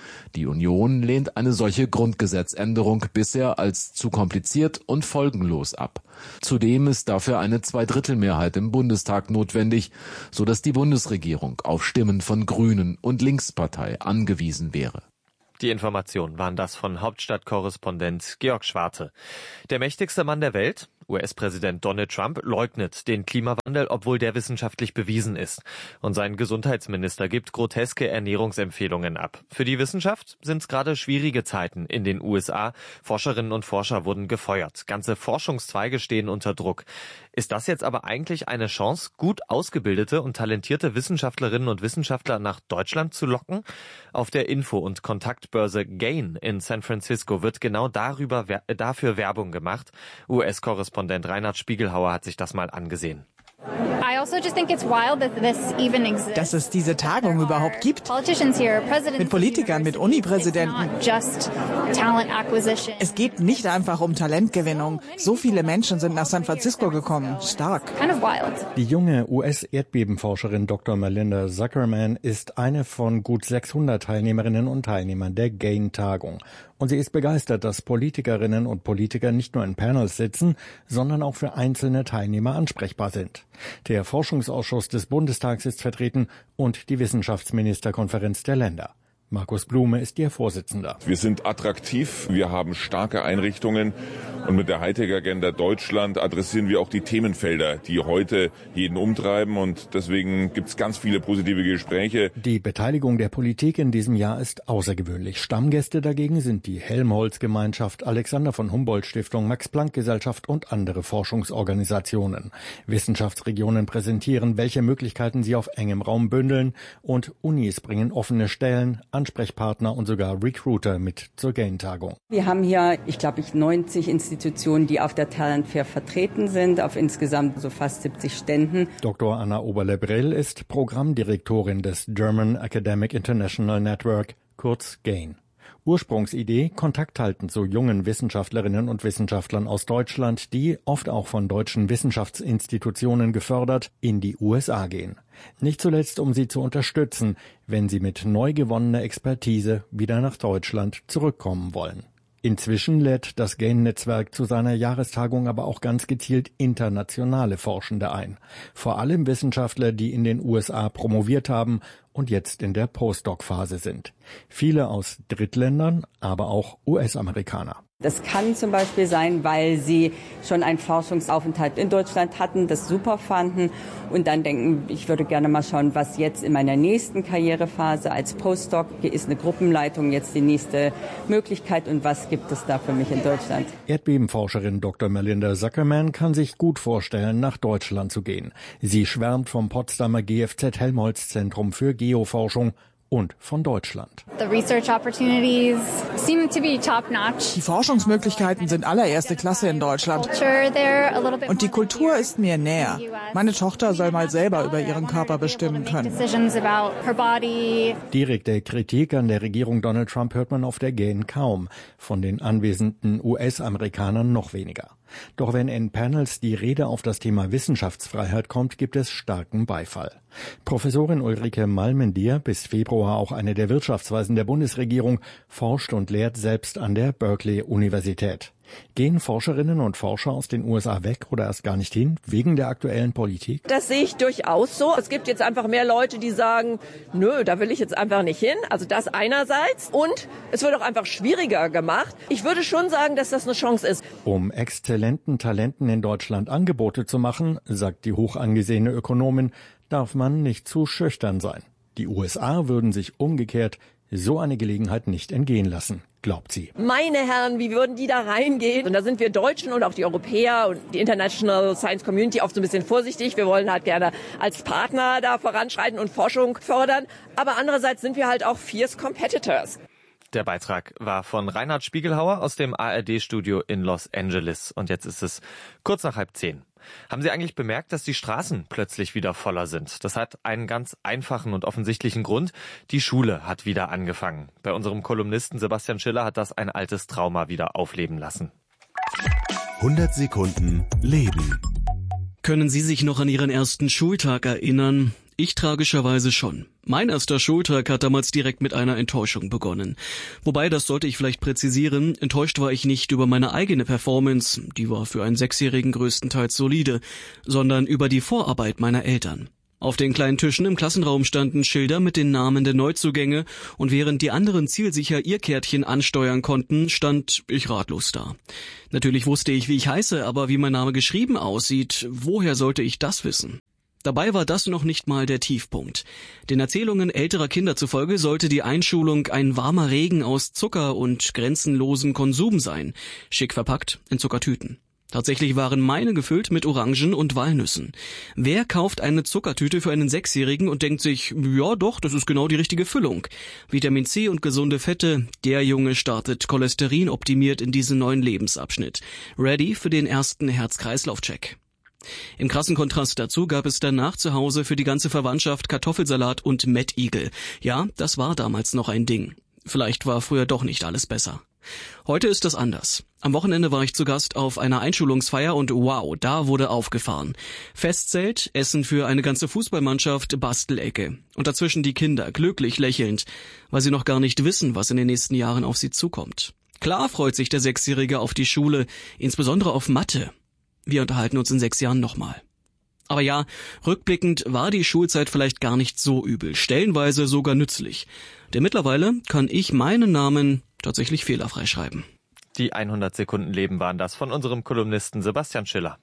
Die Union lehnt eine solche Grundgesetzänderung bisher als zu kompliziert und folgenlos ab. Zudem ist dafür eine Zweidrittelmehrheit im Bundestag notwendig, sodass die Bundesregierung auf Stimmen von Grünen und Linkspartei angewiesen wäre. Die Informationen waren das von Hauptstadtkorrespondent Georg Schwarte. Der mächtigste Mann der Welt, US-Präsident Donald Trump, leugnet den Klimawandel, obwohl der wissenschaftlich bewiesen ist. Und sein Gesundheitsminister gibt groteske Ernährungsempfehlungen ab. Für die Wissenschaft sind es gerade schwierige Zeiten in den USA. Forscherinnen und Forscher wurden gefeuert. Ganze Forschungszweige stehen unter Druck. Ist das jetzt aber eigentlich eine Chance, gut ausgebildete und talentierte Wissenschaftlerinnen und Wissenschaftler nach Deutschland zu locken? Auf der Info- und Kontaktbörse GAIN in San Francisco wird genau dafür Werbung gemacht. US-Korrespondent Reinhard Spiegelhauer hat sich das mal angesehen. Dass es diese Tagung überhaupt gibt. Mit Politikern, mit Uni-Präsidenten. Es geht nicht einfach um Talentgewinnung. So viele Menschen sind nach San Francisco gekommen. Stark. Die junge US-Erdbebenforscherin Dr. Melinda Zuckerman ist eine von gut 600 Teilnehmerinnen und Teilnehmern der GAIN-Tagung. Und sie ist begeistert, dass Politikerinnen und Politiker nicht nur in Panels sitzen, sondern auch für einzelne Teilnehmer ansprechbar sind. Der Forschungsausschuss des Bundestags ist vertreten und die Wissenschaftsministerkonferenz der Länder. Markus Blume ist ihr Vorsitzender. Wir sind attraktiv, wir haben starke Einrichtungen und mit der Hightech-Agenda Deutschland adressieren wir auch die Themenfelder, die heute jeden umtreiben und deswegen gibt es ganz viele positive Gespräche. Die Beteiligung der Politik in diesem Jahr ist außergewöhnlich. Stammgäste dagegen sind die Helmholtz-Gemeinschaft, Alexander von Humboldt-Stiftung, Max-Planck-Gesellschaft und andere Forschungsorganisationen. Wissenschaftsregionen präsentieren, welche Möglichkeiten sie auf engem Raum bündeln und Unis bringen offene Stellen, Ansprechpartner und sogar Recruiter mit zur GAIN-Tagung. Wir haben hier, 90 Institutionen, die auf der Talent Fair vertreten sind, auf insgesamt so fast 70 Ständen. Dr. Anna Oberle-Brill ist Programmdirektorin des German Academic International Network, kurz GAIN. Ursprungsidee, Kontakt halten zu jungen Wissenschaftlerinnen und Wissenschaftlern aus Deutschland, die, oft auch von deutschen Wissenschaftsinstitutionen gefördert, in die USA gehen. Nicht zuletzt, um sie zu unterstützen, wenn sie mit neu gewonnener Expertise wieder nach Deutschland zurückkommen wollen. Inzwischen lädt das GAIN-Netzwerk zu seiner Jahrestagung aber auch ganz gezielt internationale Forschende ein. Vor allem Wissenschaftler, die in den USA promoviert haben und jetzt in der Postdoc-Phase sind. Viele aus Drittländern, aber auch US-Amerikaner. Das kann zum Beispiel sein, weil sie schon einen Forschungsaufenthalt in Deutschland hatten, das super fanden und dann denken, ich würde gerne mal schauen, was jetzt in meiner nächsten Karrierephase als Postdoc, hier ist eine Gruppenleitung jetzt die nächste Möglichkeit und was gibt es da für mich in Deutschland? Erdbebenforscherin Dr. Melinda Zuckerman kann sich gut vorstellen, nach Deutschland zu gehen. Sie schwärmt vom Potsdamer GFZ-Helmholtz-Zentrum für Geoforschung und von Deutschland. Die Forschungsmöglichkeiten sind allererste Klasse in Deutschland. Und die Kultur ist mir näher. Meine Tochter soll mal selber über ihren Körper bestimmen können. Direkte Kritik an der Regierung Donald Trump hört man auf der GAIN kaum. Von den anwesenden US-Amerikanern noch weniger. Doch wenn in Panels die Rede auf das Thema Wissenschaftsfreiheit kommt, gibt es starken Beifall. Professorin Ulrike Malmendier, bis Februar auch eine der Wirtschaftsweisen der Bundesregierung, forscht und lehrt selbst an der Berkeley-Universität. Gehen Forscherinnen und Forscher aus den USA weg oder erst gar nicht hin, wegen der aktuellen Politik? Das sehe ich durchaus so. Es gibt jetzt einfach mehr Leute, die sagen, nö, da will ich jetzt einfach nicht hin. Also das einerseits. Und es wird auch einfach schwieriger gemacht. Ich würde schon sagen, dass das eine Chance ist. Um exzellenten Talenten in Deutschland Angebote zu machen, sagt die hoch angesehene Ökonomin, darf man nicht zu schüchtern sein. Die USA würden sich umgekehrt so eine Gelegenheit nicht entgehen lassen, glaubt sie. Meine Herren, wie würden die da reingehen? Und da sind wir Deutschen und auch die Europäer und die International Science Community oft so ein bisschen vorsichtig. Wir wollen halt gerne als Partner da voranschreiten und Forschung fördern. Aber andererseits sind wir halt auch fierce competitors. Der Beitrag war von Reinhard Spiegelhauer aus dem ARD-Studio in Los Angeles. Und jetzt ist es kurz nach 9:30. Haben Sie eigentlich bemerkt, dass die Straßen plötzlich wieder voller sind? Das hat einen ganz einfachen und offensichtlichen Grund. Die Schule hat wieder angefangen. Bei unserem Kolumnisten Sebastian Schiller hat das ein altes Trauma wieder aufleben lassen. 100 Sekunden Leben. Können Sie sich noch an Ihren ersten Schultag erinnern? Ich tragischerweise schon. Mein erster Schultag hat damals direkt mit einer Enttäuschung begonnen. Wobei, das sollte ich vielleicht präzisieren, enttäuscht war ich nicht über meine eigene Performance, die war für einen 6-Jährigen größtenteils solide, sondern über die Vorarbeit meiner Eltern. Auf den kleinen Tischen im Klassenraum standen Schilder mit den Namen der Neuzugänge und während die anderen zielsicher ihr Kärtchen ansteuern konnten, stand ich ratlos da. Natürlich wusste ich, wie ich heiße, aber wie mein Name geschrieben aussieht, woher sollte ich das wissen? Dabei war das noch nicht mal der Tiefpunkt. Den Erzählungen älterer Kinder zufolge sollte die Einschulung ein warmer Regen aus Zucker und grenzenlosem Konsum sein, schick verpackt in Zuckertüten. Tatsächlich waren meine gefüllt mit Orangen und Walnüssen. Wer kauft eine Zuckertüte für einen 6-Jährigen und denkt sich, ja doch, das ist genau die richtige Füllung. Vitamin C und gesunde Fette, der Junge startet Cholesterin optimiert in diesen neuen Lebensabschnitt. Ready für den ersten Herz-Kreislauf-Check. Im krassen Kontrast dazu gab es danach zu Hause für die ganze Verwandtschaft Kartoffelsalat und Mettigel. Ja, das war damals noch ein Ding. Vielleicht war früher doch nicht alles besser. Heute ist das anders. Am Wochenende war ich zu Gast auf einer Einschulungsfeier und wow, da wurde aufgefahren. Festzelt, Essen für eine ganze Fußballmannschaft, Bastelecke. Und dazwischen die Kinder, glücklich lächelnd, weil sie noch gar nicht wissen, was in den nächsten Jahren auf sie zukommt. Klar freut sich der 6-Jährige auf die Schule, insbesondere auf Mathe. Wir unterhalten uns in 6 Jahren nochmal. Aber ja, rückblickend war die Schulzeit vielleicht gar nicht so übel, stellenweise sogar nützlich. Denn mittlerweile kann ich meinen Namen tatsächlich fehlerfrei schreiben. Die 100 Sekunden Leben waren das von unserem Kolumnisten Sebastian Schiller.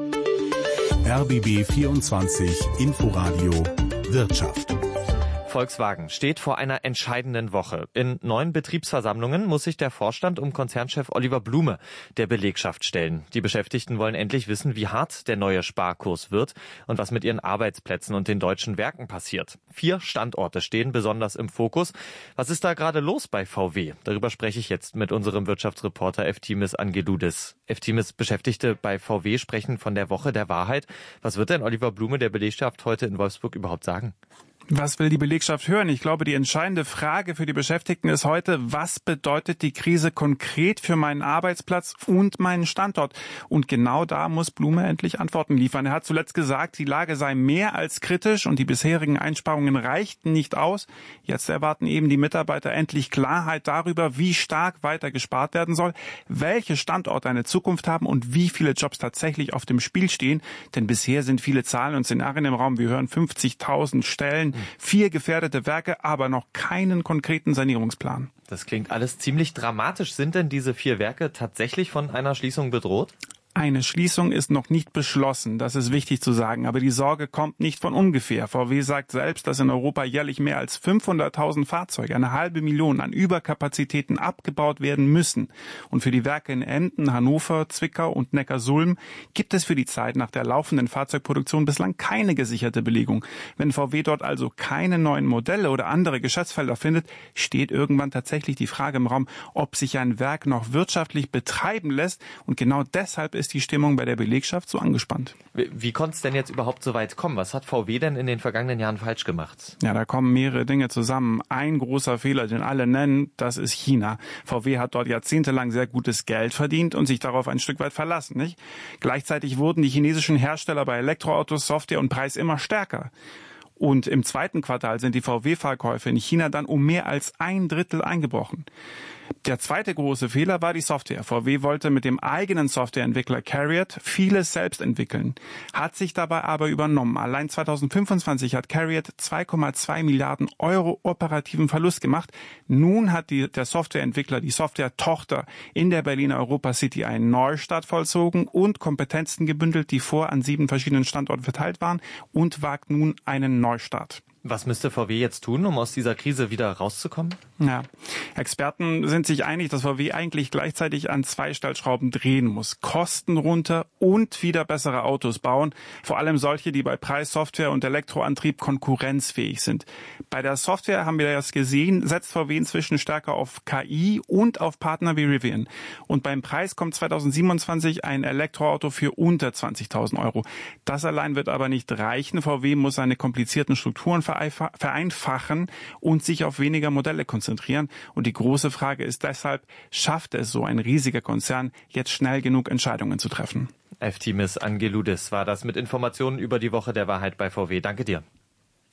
RBB 24 Inforadio Wirtschaft. Volkswagen steht vor einer entscheidenden Woche. In 9 Betriebsversammlungen muss sich der Vorstand um Konzernchef Oliver Blume der Belegschaft stellen. Die Beschäftigten wollen endlich wissen, wie hart der neue Sparkurs wird und was mit ihren Arbeitsplätzen und den deutschen Werken passiert. 4 Standorte stehen besonders im Fokus. Was ist da gerade los bei VW? Darüber spreche ich jetzt mit unserem Wirtschaftsreporter Eftimis Angeloudis. Eftimis, Beschäftigte bei VW sprechen von der Woche der Wahrheit. Was wird denn Oliver Blume der Belegschaft heute in Wolfsburg überhaupt sagen? Was will die Belegschaft hören? Ich glaube, die entscheidende Frage für die Beschäftigten ist heute, was bedeutet die Krise konkret für meinen Arbeitsplatz und meinen Standort? Und genau da muss Blume endlich Antworten liefern. Er hat zuletzt gesagt, die Lage sei mehr als kritisch und die bisherigen Einsparungen reichten nicht aus. Jetzt erwarten eben die Mitarbeiter endlich Klarheit darüber, wie stark weiter gespart werden soll, welche Standorte eine Zukunft haben und wie viele Jobs tatsächlich auf dem Spiel stehen. Denn bisher sind viele Zahlen und Szenarien im Raum. Wir hören 50.000 Stellen, 4 gefährdete Werke, aber noch keinen konkreten Sanierungsplan. Das klingt alles ziemlich dramatisch. Sind denn diese 4 Werke tatsächlich von einer Schließung bedroht? Eine Schließung ist noch nicht beschlossen, das ist wichtig zu sagen, aber die Sorge kommt nicht von ungefähr. VW sagt selbst, dass in Europa jährlich mehr als 500.000 Fahrzeuge, 500.000 an Überkapazitäten abgebaut werden müssen. Und für die Werke in Emden, Hannover, Zwickau und Neckarsulm gibt es für die Zeit nach der laufenden Fahrzeugproduktion bislang keine gesicherte Belegung. Wenn VW dort also keine neuen Modelle oder andere Geschäftsfelder findet, steht irgendwann tatsächlich die Frage im Raum, ob sich ein Werk noch wirtschaftlich betreiben lässt. Und genau deshalb ist die Stimmung bei der Belegschaft so angespannt. Wie konnte es denn jetzt überhaupt so weit kommen? Was hat VW denn in den vergangenen Jahren falsch gemacht? Ja, da kommen mehrere Dinge zusammen. Ein großer Fehler, den alle nennen, das ist China. VW hat dort jahrzehntelang sehr gutes Geld verdient und sich darauf ein Stück weit verlassen, nicht? Gleichzeitig wurden die chinesischen Hersteller bei Elektroautos, Software und Preis immer stärker. Und im 2. Quartal sind die VW-Verkäufe in China dann um mehr als 1/3 eingebrochen. Der zweite große Fehler war die Software. VW wollte mit dem eigenen Softwareentwickler CARIAD vieles selbst entwickeln, hat sich dabei aber übernommen. Allein 2025 hat CARIAD 2,2 Milliarden Euro operativen Verlust gemacht. Nun hat der Softwareentwickler, die Software-Tochter in der Berliner Europa City einen Neustart vollzogen und Kompetenzen gebündelt, die vor an 7 verschiedenen Standorten verteilt waren und wagt nun einen Neustart. Was müsste VW jetzt tun, um aus dieser Krise wieder rauszukommen? Ja, Experten sind sich einig, dass VW eigentlich gleichzeitig an 2 Stellschrauben drehen muss. Kosten runter und wieder bessere Autos bauen. Vor allem solche, die bei Preis, Software und Elektroantrieb konkurrenzfähig sind. Bei der Software haben wir das gesehen, setzt VW inzwischen stärker auf KI und auf Partner wie Rivian. Und beim Preis kommt 2027 ein Elektroauto für unter 20.000 Euro. Das allein wird aber nicht reichen. VW muss seine komplizierten Strukturen vereinfachen und sich auf weniger Modelle konzentrieren. Und die große Frage ist deshalb, schafft es so ein riesiger Konzern, jetzt schnell genug Entscheidungen zu treffen? Eftimis Angeloudis war das mit Informationen über die Woche der Wahrheit bei VW. Danke dir.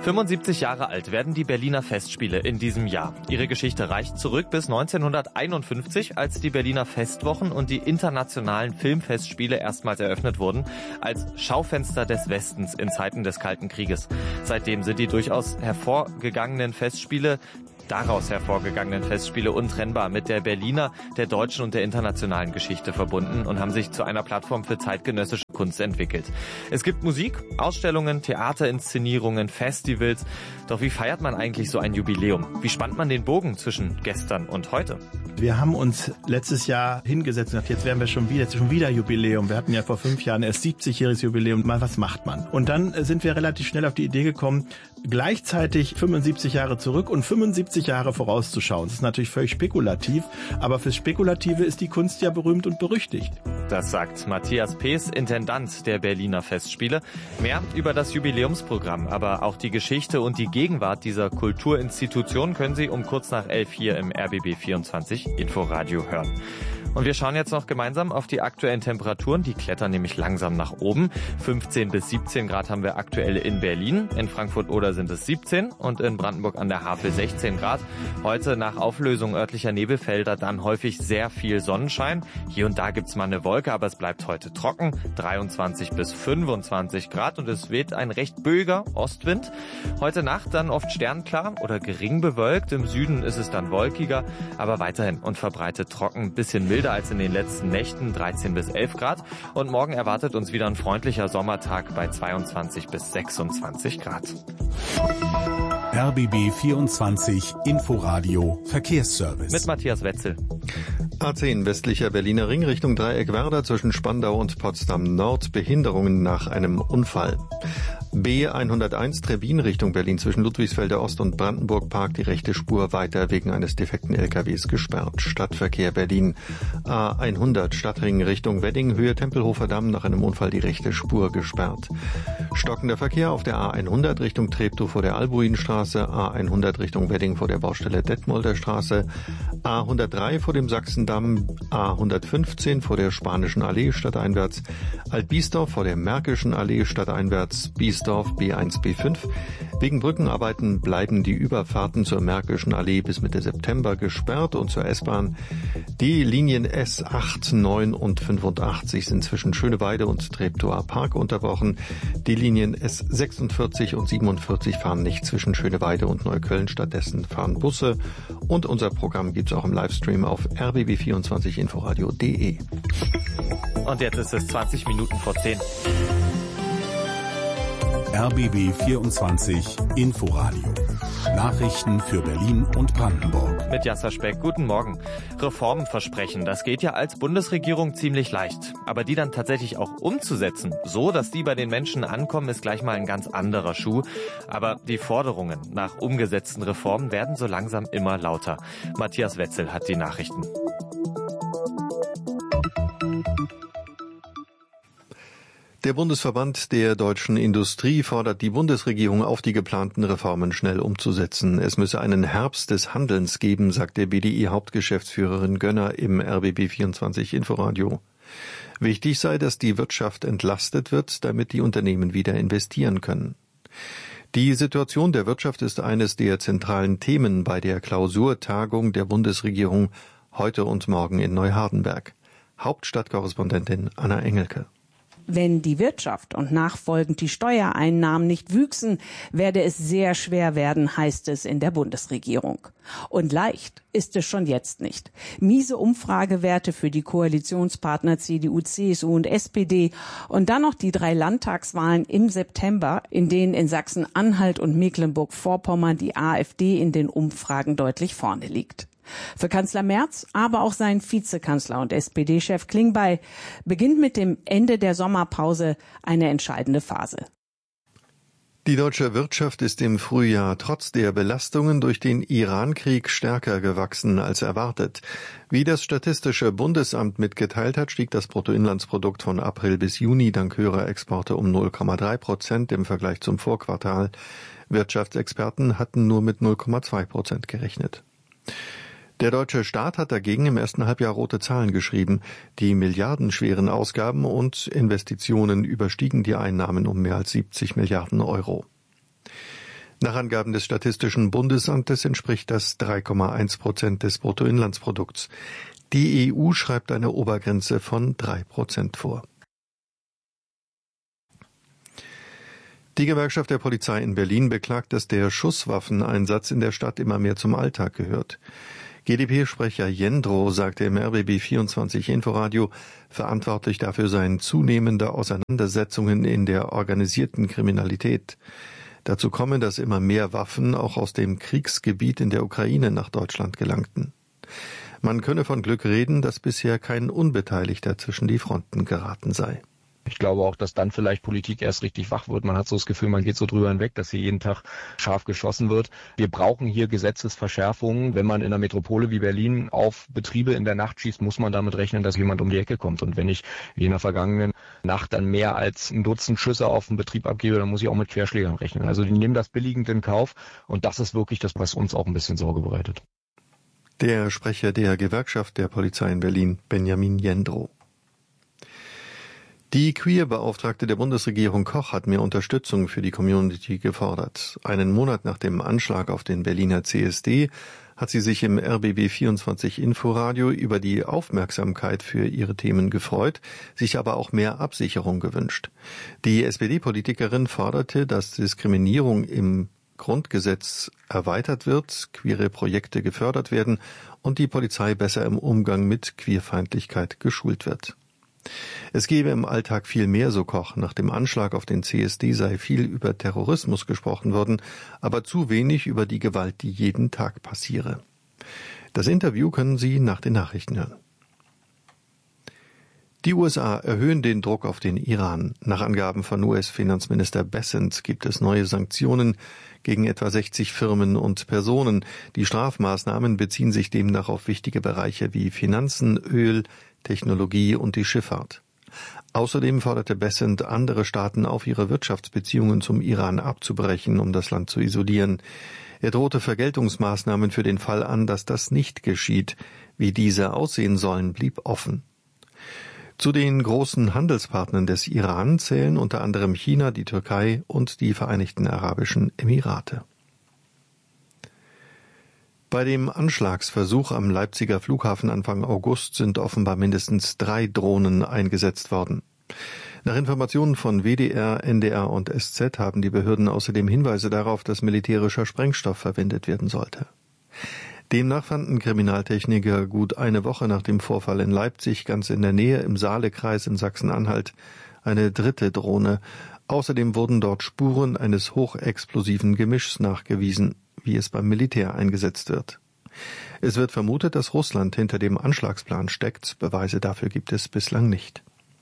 75 Jahre alt werden die Berliner Festspiele in diesem Jahr. Ihre Geschichte reicht zurück bis 1951, als die Berliner Festwochen und die internationalen Filmfestspiele erstmals eröffnet wurden, als Schaufenster des Westens in Zeiten des Kalten Krieges. Seitdem sind die daraus hervorgegangenen Festspiele untrennbar mit der Berliner, der deutschen und der internationalen Geschichte verbunden und haben sich zu einer Plattform für zeitgenössische Kunst entwickelt. Es gibt Musik, Ausstellungen, Theaterinszenierungen, Festivals. Doch wie feiert man eigentlich so ein Jubiläum? Wie spannt man den Bogen zwischen gestern und heute? Wir haben uns letztes Jahr hingesetzt und gesagt, jetzt werden wir schon wieder Jubiläum. Wir hatten ja vor 5 Jahren erst 70-jähriges Jubiläum. Mal, was macht man? Und dann sind wir relativ schnell auf die Idee gekommen, gleichzeitig 75 Jahre zurück und 75 Jahre vorauszuschauen. Das ist natürlich völlig spekulativ, aber fürs Spekulative ist die Kunst ja berühmt und berüchtigt. Das sagt Matthias Pees, Intendant der Berliner Festspiele. Mehr über das Jubiläumsprogramm, aber auch die Geschichte und die Gegenwart dieser Kulturinstitution können Sie um kurz nach 11 hier im RBB 24 Inforadio hören. Und wir schauen jetzt noch gemeinsam auf die aktuellen Temperaturen. Die klettern nämlich langsam nach oben. 15 bis 17 Grad haben wir aktuell in Berlin. In Frankfurt-Oder sind es 17 und in Brandenburg an der Havel 16 Grad. Heute nach Auflösung örtlicher Nebelfelder dann häufig sehr viel Sonnenschein. Hier und da gibt's mal eine Wolke, aber es bleibt heute trocken. 23 bis 25 Grad und es weht ein recht böiger Ostwind. Heute Nacht dann oft sternklar oder gering bewölkt. Im Süden ist es dann wolkiger, aber weiterhin und verbreitet trocken, bisschen milder als in den letzten Nächten, 13 bis 11 Grad. Und morgen erwartet uns wieder ein freundlicher Sommertag bei 22 bis 26 Grad. RBB 24 Inforadio Verkehrsservice. Mit Matthias Wetzel. A10 westlicher Berliner Ring Richtung Dreieck-Werder zwischen Spandau und Potsdam Nord. Behinderungen nach einem Unfall. B101 Trebin Richtung Berlin zwischen Ludwigsfelder Ost und Brandenburg Park die rechte Spur weiter wegen eines defekten LKWs gesperrt. Stadtverkehr Berlin. A100 Stadtring Richtung Wedding Höhe Tempelhofer Damm nach einem Unfall die rechte Spur gesperrt. Stockender Verkehr auf der A100 Richtung Treptow vor der Albuinstraße, A100 Richtung Wedding vor der Baustelle Detmolder Straße, A103 vor dem Sachsendamm, A115 vor der Spanischen Allee stadteinwärts, Altbiesdorf vor der Märkischen Allee stadteinwärts, Biesdorf B1, B5. Wegen Brückenarbeiten bleiben die Überfahrten zur Märkischen Allee bis Mitte September gesperrt und zur S-Bahn. Die Linien S8, 9 und 85 sind zwischen Schöneweide und Treptower Park unterbrochen. Die Linien S46 und 47 fahren nicht zwischen Schöneweide und Neukölln. Stattdessen fahren Busse. Und unser Programm gibt's auch im Livestream auf rbb24inforadio.de. Und jetzt ist es 20 Minuten vor 10. RBB 24 Inforadio. Nachrichten für Berlin und Brandenburg. Mit Jasser Speck, guten Morgen. Reformen versprechen, das geht ja als Bundesregierung ziemlich leicht. Aber die dann tatsächlich auch umzusetzen, so dass die bei den Menschen ankommen, ist gleich mal ein ganz anderer Schuh. Aber die Forderungen nach umgesetzten Reformen werden so langsam immer lauter. Matthias Wetzel hat die Nachrichten. Der Bundesverband der deutschen Industrie fordert die Bundesregierung auf, die geplanten Reformen schnell umzusetzen. Es müsse einen Herbst des Handelns geben, sagt der BDI-Hauptgeschäftsführerin Gönner im RBB24 Inforadio. Wichtig sei, dass die Wirtschaft entlastet wird, damit die Unternehmen wieder investieren können. Die Situation der Wirtschaft ist eines der zentralen Themen bei der Klausurtagung der Bundesregierung heute und morgen in Neuhardenberg. Hauptstadtkorrespondentin Anna Engelke. Wenn die Wirtschaft und nachfolgend die Steuereinnahmen nicht wüchsen, werde es sehr schwer werden, heißt es in der Bundesregierung. Und leicht ist es schon jetzt nicht. Miese Umfragewerte für die Koalitionspartner CDU, CSU und SPD und dann noch die 3 Landtagswahlen im September, in denen in Sachsen-Anhalt und Mecklenburg-Vorpommern die AfD in den Umfragen deutlich vorne liegt. Für Kanzler Merz, aber auch sein Vizekanzler und SPD-Chef Klingbeil beginnt mit dem Ende der Sommerpause eine entscheidende Phase. Die deutsche Wirtschaft ist im Frühjahr trotz der Belastungen durch den Iran-Krieg stärker gewachsen als erwartet. Wie das Statistische Bundesamt mitgeteilt hat, stieg das Bruttoinlandsprodukt von April bis Juni dank höherer Exporte um 0,3% im Vergleich zum Vorquartal. Wirtschaftsexperten hatten nur mit 0,2% gerechnet. Der deutsche Staat hat dagegen im ersten Halbjahr rote Zahlen geschrieben. Die milliardenschweren Ausgaben und Investitionen überstiegen die Einnahmen um mehr als 70 Milliarden Euro. Nach Angaben des Statistischen Bundesamtes entspricht das 3,1% des Bruttoinlandsprodukts. Die EU schreibt eine Obergrenze von 3% vor. Die Gewerkschaft der Polizei in Berlin beklagt, dass der Schusswaffeneinsatz in der Stadt immer mehr zum Alltag gehört. GdP-Sprecher Jendrow sagte im RBB24 Inforadio, verantwortlich dafür seien zunehmende Auseinandersetzungen in der organisierten Kriminalität. Dazu komme, dass immer mehr Waffen auch aus dem Kriegsgebiet in der Ukraine nach Deutschland gelangten. Man könne von Glück reden, dass bisher kein Unbeteiligter zwischen die Fronten geraten sei. Ich glaube auch, dass dann vielleicht Politik erst richtig wach wird. Man hat so das Gefühl, man geht so drüber hinweg, dass hier jeden Tag scharf geschossen wird. Wir brauchen hier Gesetzesverschärfungen. Wenn man in einer Metropole wie Berlin auf Betriebe in der Nacht schießt, muss man damit rechnen, dass jemand um die Ecke kommt. Und wenn ich wie in der vergangenen Nacht dann mehr als ein Dutzend Schüsse auf den Betrieb abgebe, dann muss ich auch mit Querschlägern rechnen. Also die nehmen das billigend in Kauf. Und das ist wirklich das, was uns auch ein bisschen Sorge bereitet. Der Sprecher der Gewerkschaft der Polizei in Berlin, Benjamin Jendrow. Die Queer-Beauftragte der Bundesregierung Koch hat mehr Unterstützung für die Community gefordert. Einen Monat nach dem Anschlag auf den Berliner CSD hat sie sich im RBB24 Inforadio über die Aufmerksamkeit für ihre Themen gefreut, sich aber auch mehr Absicherung gewünscht. Die SPD-Politikerin forderte, dass Diskriminierung im Grundgesetz erweitert wird, queere Projekte gefördert werden und die Polizei besser im Umgang mit Queerfeindlichkeit geschult wird. Es gebe im Alltag viel mehr, so Koch. Nach dem Anschlag auf den CSD sei viel über Terrorismus gesprochen worden, aber zu wenig über die Gewalt, die jeden Tag passiere. Das Interview können Sie nach den Nachrichten hören. Die USA erhöhen den Druck auf den Iran. Nach Angaben von US-Finanzminister Bessent gibt es neue Sanktionen gegen etwa 60 Firmen und Personen. Die Strafmaßnahmen beziehen sich demnach auf wichtige Bereiche wie Finanzen, Öl, Technologie und die Schifffahrt. Außerdem forderte Bessent andere Staaten auf, ihre Wirtschaftsbeziehungen zum Iran abzubrechen, um das Land zu isolieren. Er drohte Vergeltungsmaßnahmen für den Fall an, dass das nicht geschieht. Wie diese aussehen sollen, blieb offen. Zu den großen Handelspartnern des Iran zählen unter anderem China, die Türkei und die Vereinigten Arabischen Emirate. Bei dem Anschlagsversuch am Leipziger Flughafen Anfang August sind offenbar mindestens 3 Drohnen eingesetzt worden. Nach Informationen von WDR, NDR und SZ haben die Behörden außerdem Hinweise darauf, dass militärischer Sprengstoff verwendet werden sollte. Demnach fanden Kriminaltechniker gut eine Woche nach dem Vorfall in Leipzig ganz in der Nähe im Saale-Kreis in Sachsen-Anhalt eine 3. Drohne. Außerdem wurden dort Spuren eines hochexplosiven Gemischs nachgewiesen, wie es beim Militär eingesetzt wird. Es wird vermutet, dass Russland hinter dem Anschlagsplan steckt. Beweise dafür gibt es bislang nicht.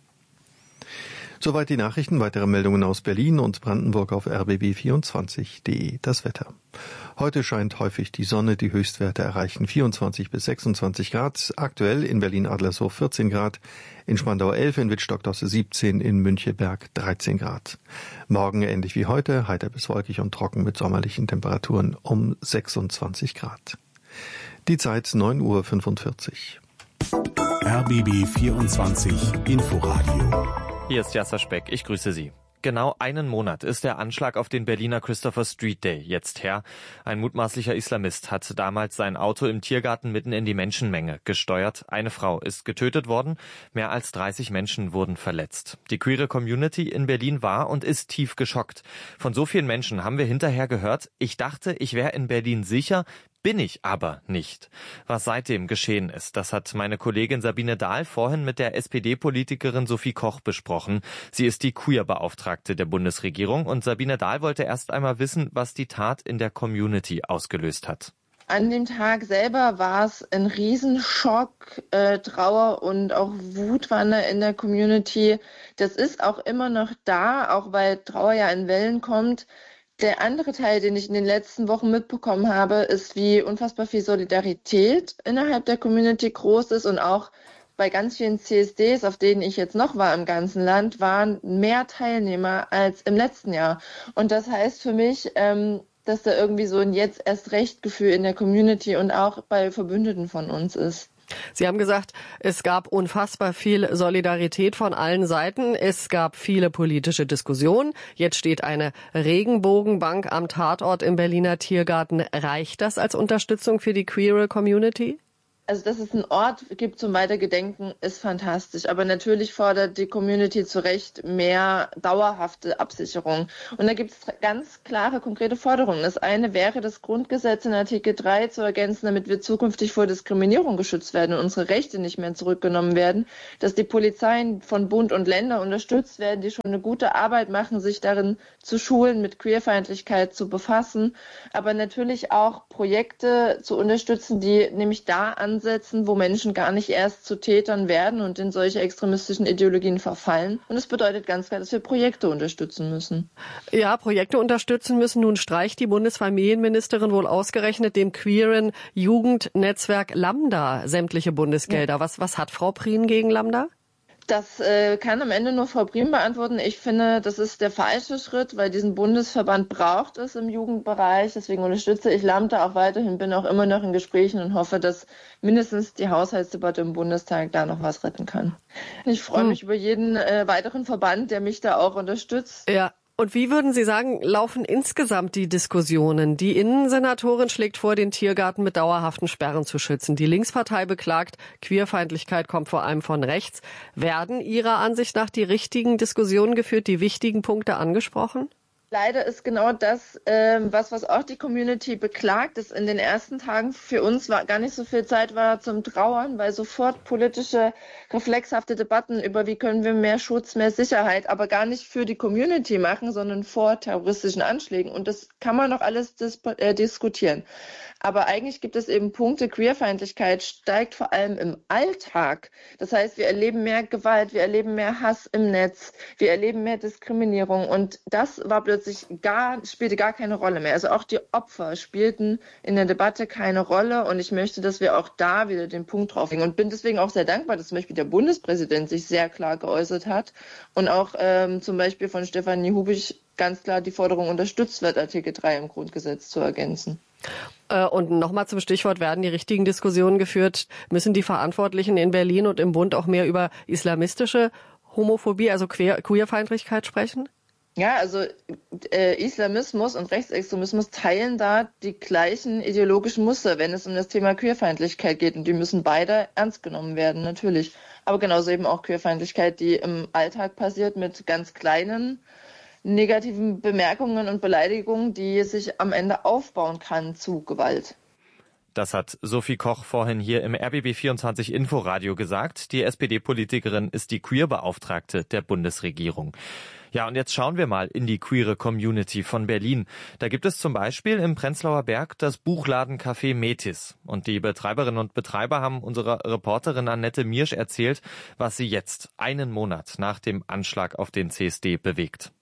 Soweit die Nachrichten. Weitere Meldungen aus Berlin und Brandenburg auf rbb24.de. Das Wetter. Heute scheint häufig die Sonne. Die Höchstwerte erreichen 24 bis 26 Grad. Aktuell in Berlin-Adlershof 14 Grad, in Spandau 11, in Wittstock-Dosse 17, in Müncheberg 13 Grad. Morgen ähnlich wie heute, heiter bis wolkig und trocken mit sommerlichen Temperaturen um 26 Grad. Die Zeit 9:45 Uhr. RBB 24 Inforadio. Hier ist Jasser Speck, ich grüße Sie. Genau einen Monat ist der Anschlag auf den Berliner Christopher Street Day jetzt her. Ein mutmaßlicher Islamist hat damals sein Auto im Tiergarten mitten in die Menschenmenge gesteuert. Eine Frau ist getötet worden, mehr als 30 Menschen wurden verletzt. Die queere Community in Berlin war und ist tief geschockt. Von so vielen Menschen haben wir hinterher gehört, ich dachte, ich wäre in Berlin sicher, bin ich aber nicht. Was seitdem geschehen ist, das hat meine Kollegin Sabine Dahl vorhin mit der SPD-Politikerin Sophie Koch besprochen. Sie ist die Queer-Beauftragte der Bundesregierung und Sabine Dahl wollte erst einmal wissen, was die Tat in der Community ausgelöst hat. An dem Tag selber war es ein Riesenschock, Trauer und auch Wut waren da in der Community. Das ist auch immer noch da, auch weil Trauer ja in Wellen kommt. Der andere Teil, den ich in den letzten Wochen mitbekommen habe, ist, wie unfassbar viel Solidarität innerhalb der Community groß ist und auch bei ganz vielen CSDs, auf denen ich jetzt noch war im ganzen Land, waren mehr Teilnehmer als im letzten Jahr. Und das heißt für mich, dass da irgendwie so ein Jetzt-erst-Recht-Gefühl in der Community und auch bei Verbündeten von uns ist. Sie haben gesagt, es gab unfassbar viel Solidarität von allen Seiten. Es gab viele politische Diskussionen. Jetzt steht eine Regenbogenbank am Tatort im Berliner Tiergarten. Reicht das als Unterstützung für die queere Community? Also, dass es einen Ort gibt zum Weitergedenken, ist fantastisch. Aber natürlich fordert die Community zu Recht mehr dauerhafte Absicherung. Und da gibt es ganz klare, konkrete Forderungen. Das eine wäre, das Grundgesetz in Artikel 3 zu ergänzen, damit wir zukünftig vor Diskriminierung geschützt werden und unsere Rechte nicht mehr zurückgenommen werden. Dass die Polizeien von Bund und Ländern unterstützt werden, die schon eine gute Arbeit machen, sich darin zu schulen, mit Queerfeindlichkeit zu befassen. Aber natürlich auch Projekte zu unterstützen, die nämlich da ansetzen, wo Menschen gar nicht erst zu Tätern werden und in solche extremistischen Ideologien verfallen. Und es bedeutet ganz klar, dass wir Projekte unterstützen müssen. Ja, Projekte unterstützen müssen. Nun streicht die Bundesfamilienministerin wohl ausgerechnet dem queeren Jugendnetzwerk Lambda sämtliche Bundesgelder. Ja. Was hat Frau Prien gegen Lambda? Das kann am Ende nur Frau Prien beantworten. Ich finde, das ist der falsche Schritt, weil diesen Bundesverband braucht es im Jugendbereich. Deswegen unterstütze ich Lambda auch weiterhin, bin auch immer noch in Gesprächen und hoffe, dass mindestens die Haushaltsdebatte im Bundestag da noch was retten kann. Ich freue mich über jeden weiteren Verband, der mich da auch unterstützt. Ja. Und wie würden Sie sagen, laufen insgesamt die Diskussionen? Die Innensenatorin schlägt vor, den Tiergarten mit dauerhaften Sperren zu schützen. Die Linkspartei beklagt, Queerfeindlichkeit kommt vor allem von rechts. Werden Ihrer Ansicht nach die richtigen Diskussionen geführt, die wichtigen Punkte angesprochen? Leider ist genau das, was auch die Community beklagt, dass in den ersten Tagen für uns gar nicht so viel Zeit war zum Trauern, weil sofort politische, reflexhafte Debatten über wie können wir mehr Schutz, mehr Sicherheit, aber gar nicht für die Community machen, sondern vor terroristischen Anschlägen. Und das kann man noch alles diskutieren. Aber eigentlich gibt es eben Punkte, Queerfeindlichkeit steigt vor allem im Alltag. Das heißt, wir erleben mehr Gewalt, wir erleben mehr Hass im Netz, wir erleben mehr Diskriminierung. Und das war plötzlich spielte gar keine Rolle mehr. Also auch die Opfer spielten in der Debatte keine Rolle. Und ich möchte, dass wir auch da wieder den Punkt drauflegen. Und bin deswegen auch sehr dankbar, dass zum Beispiel der Bundespräsident sich sehr klar geäußert hat. Und auch zum Beispiel von Stefanie Hubich ganz klar die Forderung unterstützt wird, Artikel 3 im Grundgesetz zu ergänzen. Und nochmal zum Stichwort, werden die richtigen Diskussionen geführt? Müssen die Verantwortlichen in Berlin und im Bund auch mehr über islamistische Homophobie, also Queerfeindlichkeit sprechen? Ja, also Islamismus und Rechtsextremismus teilen da die gleichen ideologischen Muster, wenn es um das Thema Queerfeindlichkeit geht. Und die müssen beide ernst genommen werden, natürlich. Aber genauso eben auch Queerfeindlichkeit, die im Alltag passiert mit ganz kleinen negativen Bemerkungen und Beleidigungen, die sich am Ende aufbauen kann zu Gewalt. Das hat Sophie Koch vorhin hier im RBB24 Inforadio gesagt. Die SPD-Politikerin ist die Queer-Beauftragte der Bundesregierung. Ja, und jetzt schauen wir mal in die queere Community von Berlin. Da gibt es zum Beispiel im Prenzlauer Berg das Buchladencafé Metis. Und die Betreiberinnen und Betreiber haben unserer Reporterin Annette Miersch erzählt, was sie jetzt, einen Monat nach dem Anschlag auf den CSD, bewegt.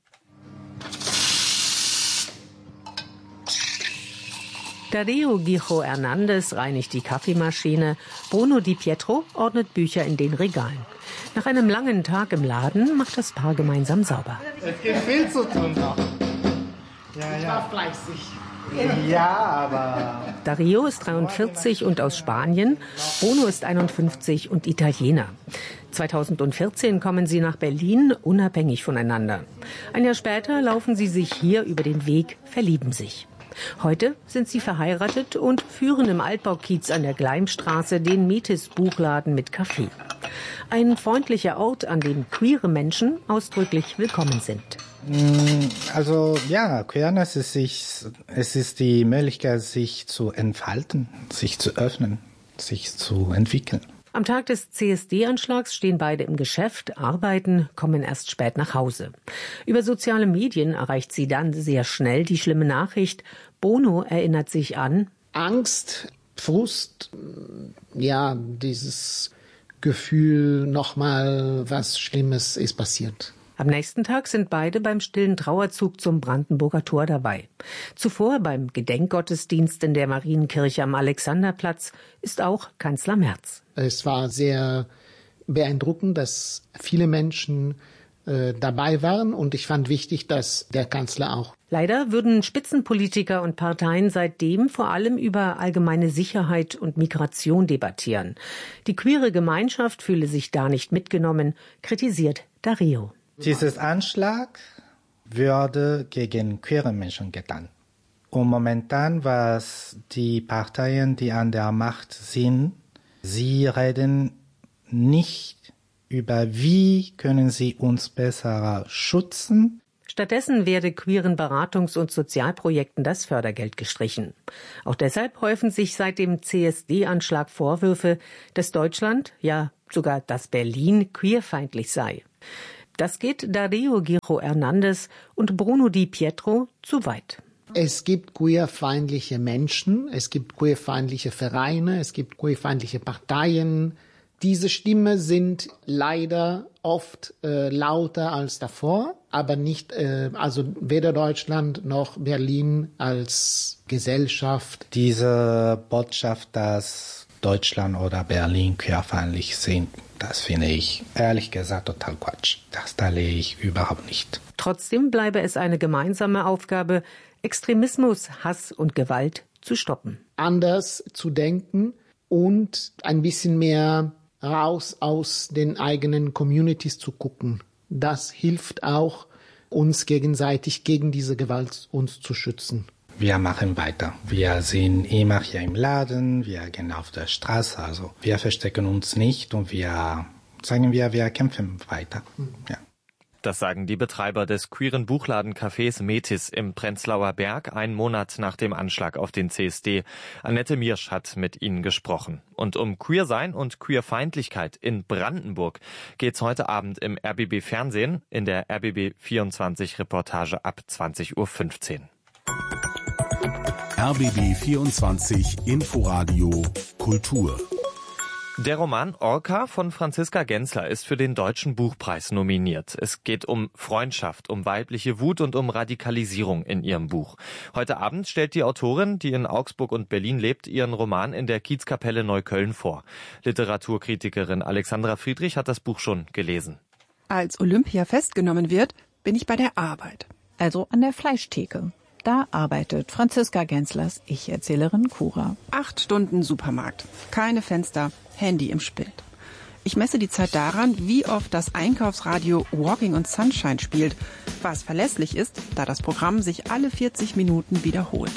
Dario Guijo Hernandez reinigt die Kaffeemaschine, Bruno Di Pietro ordnet Bücher in den Regalen. Nach einem langen Tag im Laden macht das Paar gemeinsam sauber. Es gibt viel zu tun noch. Ich war fleißig. Ja, aber... Dario ist 43 und aus Spanien, Bruno ist 51 und Italiener. 2014 kommen sie nach Berlin, unabhängig voneinander. Ein Jahr später laufen sie sich hier über den Weg, verlieben sich. Heute sind sie verheiratet und führen im Altbaukiez an der Gleimstraße den Metis-Buchladen mit Café. Ein freundlicher Ort, an dem queere Menschen ausdrücklich willkommen sind. Also ja, Queerness ist die Möglichkeit, sich zu entfalten, sich zu öffnen, sich zu entwickeln. Am Tag des CSD-Anschlags stehen beide im Geschäft, arbeiten, kommen erst spät nach Hause. Über soziale Medien erreicht sie dann sehr schnell die schlimme Nachricht. Bono erinnert sich an Angst, Frust, ja, dieses Gefühl, nochmal was Schlimmes ist passiert. Am nächsten Tag sind beide beim stillen Trauerzug zum Brandenburger Tor dabei. Zuvor beim Gedenkgottesdienst in der Marienkirche am Alexanderplatz ist auch Kanzler Merz. Es war sehr beeindruckend, dass viele Menschen dabei waren und ich fand wichtig, dass der Kanzler auch Leider würden Spitzenpolitiker und Parteien seitdem vor allem über allgemeine Sicherheit und Migration debattieren. Die queere Gemeinschaft fühle sich da nicht mitgenommen, kritisiert Dario. Dieses Anschlag würde gegen queere Menschen getan. Und momentan, was die Parteien, die an der Macht sind, sie reden nicht über, wie können sie uns besser schützen. Stattdessen werde queeren Beratungs- und Sozialprojekten das Fördergeld gestrichen. Auch deshalb häufen sich seit dem CSD-Anschlag Vorwürfe, dass Deutschland, ja sogar dass Berlin, queerfeindlich sei. Das geht Dario Giro Hernandez und Bruno Di Pietro zu weit. Es gibt queerfeindliche Menschen, es gibt queerfeindliche Vereine, es gibt queerfeindliche Parteien. Diese Stimmen sind leider oft lauter als davor, aber nicht, also weder Deutschland noch Berlin als Gesellschaft. Diese Botschaft, dass Deutschland oder Berlin queerfeindlich sind, das finde ich ehrlich gesagt total Quatsch. Das teile ich überhaupt nicht. Trotzdem bleibe es eine gemeinsame Aufgabe, Extremismus, Hass und Gewalt zu stoppen. Anders zu denken und ein bisschen mehr raus aus den eigenen Communities zu gucken. Das hilft auch, uns gegenseitig gegen diese Gewalt uns zu schützen. Wir machen weiter. Wir sind immer hier im Laden, wir gehen auf der Straße, also wir verstecken uns nicht und wir kämpfen weiter. Ja. Das sagen die Betreiber des queeren Buchladencafés Metis im Prenzlauer Berg, einen Monat nach dem Anschlag auf den CSD. Annette Miersch hat mit ihnen gesprochen. Und um Queersein und Queerfeindlichkeit in Brandenburg geht's heute Abend im RBB Fernsehen in der RBB 24 Reportage ab 20:15 Uhr. RBB 24 Inforadio Kultur. Der Roman Orca von Franziska Gensler ist für den Deutschen Buchpreis nominiert. Es geht um Freundschaft, um weibliche Wut und um Radikalisierung in ihrem Buch. Heute Abend stellt die Autorin, die in Augsburg und Berlin lebt, ihren Roman in der Kiezkapelle Neukölln vor. Literaturkritikerin Alexandra Friedrich hat das Buch schon gelesen. Als Olympia festgenommen wird, bin ich bei der Arbeit. Also an der Fleischtheke. Da arbeitet Franziska Genslers Ich-Erzählerin Cora. 8 Stunden Supermarkt, keine Fenster, Handy im Spind. Ich messe die Zeit daran, wie oft das Einkaufsradio Walking on Sunshine spielt, was verlässlich ist, da das Programm sich alle 40 Minuten wiederholt.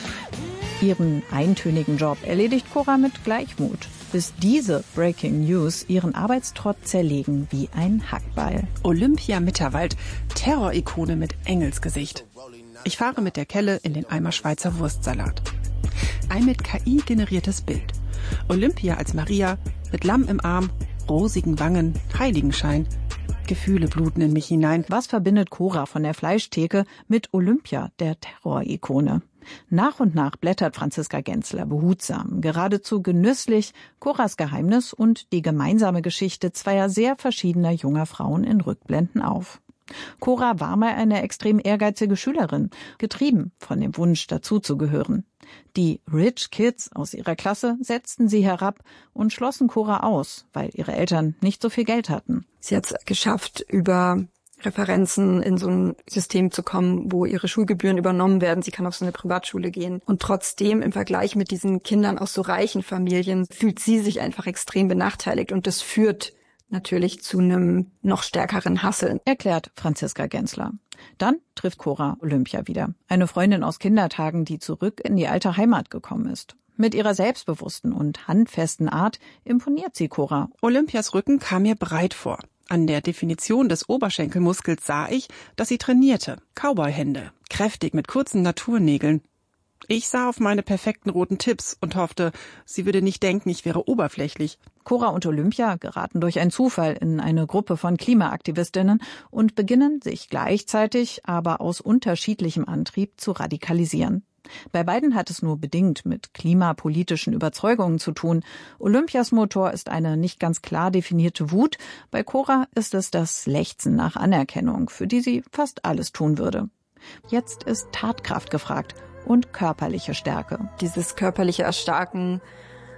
Ihren eintönigen Job erledigt Cora mit Gleichmut, bis diese Breaking News ihren Arbeitstrott zerlegen wie ein Hackball. Olympia Mitterwald, Terrorikone mit Engelsgesicht. Ich fahre mit der Kelle in den Eimer Schweizer Wurstsalat. Ein mit KI generiertes Bild. Olympia als Maria, mit Lamm im Arm, rosigen Wangen, Heiligenschein. Gefühle bluten in mich hinein. Was verbindet Cora von der Fleischtheke mit Olympia, der Terrorikone? Nach und nach blättert Franziska Gensler behutsam, geradezu genüsslich, Coras Geheimnis und die gemeinsame Geschichte zweier sehr verschiedener junger Frauen in Rückblenden auf. Cora war mal eine extrem ehrgeizige Schülerin, getrieben von dem Wunsch, dazuzugehören. Die Rich Kids aus ihrer Klasse setzten sie herab und schlossen Cora aus, weil ihre Eltern nicht so viel Geld hatten. Sie hat es geschafft, über Referenzen in so ein System zu kommen, wo ihre Schulgebühren übernommen werden. Sie kann auf so eine Privatschule gehen. Und trotzdem im Vergleich mit diesen Kindern aus so reichen Familien fühlt sie sich einfach extrem benachteiligt. Und das führt natürlich zu einem noch stärkeren Hasseln, erklärt Franziska Gensler. Dann trifft Cora Olympia wieder. Eine Freundin aus Kindertagen, die zurück in die alte Heimat gekommen ist. Mit ihrer selbstbewussten und handfesten Art imponiert sie Cora. Olympias Rücken kam mir breit vor. An der Definition des Oberschenkelmuskels sah ich, dass sie trainierte. Cowboy-Hände, kräftig mit kurzen Naturnägeln. Ich sah auf meine perfekten roten Tipps und hoffte, sie würde nicht denken, ich wäre oberflächlich. Cora und Olympia geraten durch einen Zufall in eine Gruppe von Klimaaktivistinnen und beginnen, sich gleichzeitig, aber aus unterschiedlichem Antrieb zu radikalisieren. Bei beiden hat es nur bedingt mit klimapolitischen Überzeugungen zu tun. Olympias Motor ist eine nicht ganz klar definierte Wut. Bei Cora ist es das Lechzen nach Anerkennung, für die sie fast alles tun würde. Jetzt ist Tatkraft gefragt und körperliche Stärke. Dieses körperliche Erstarken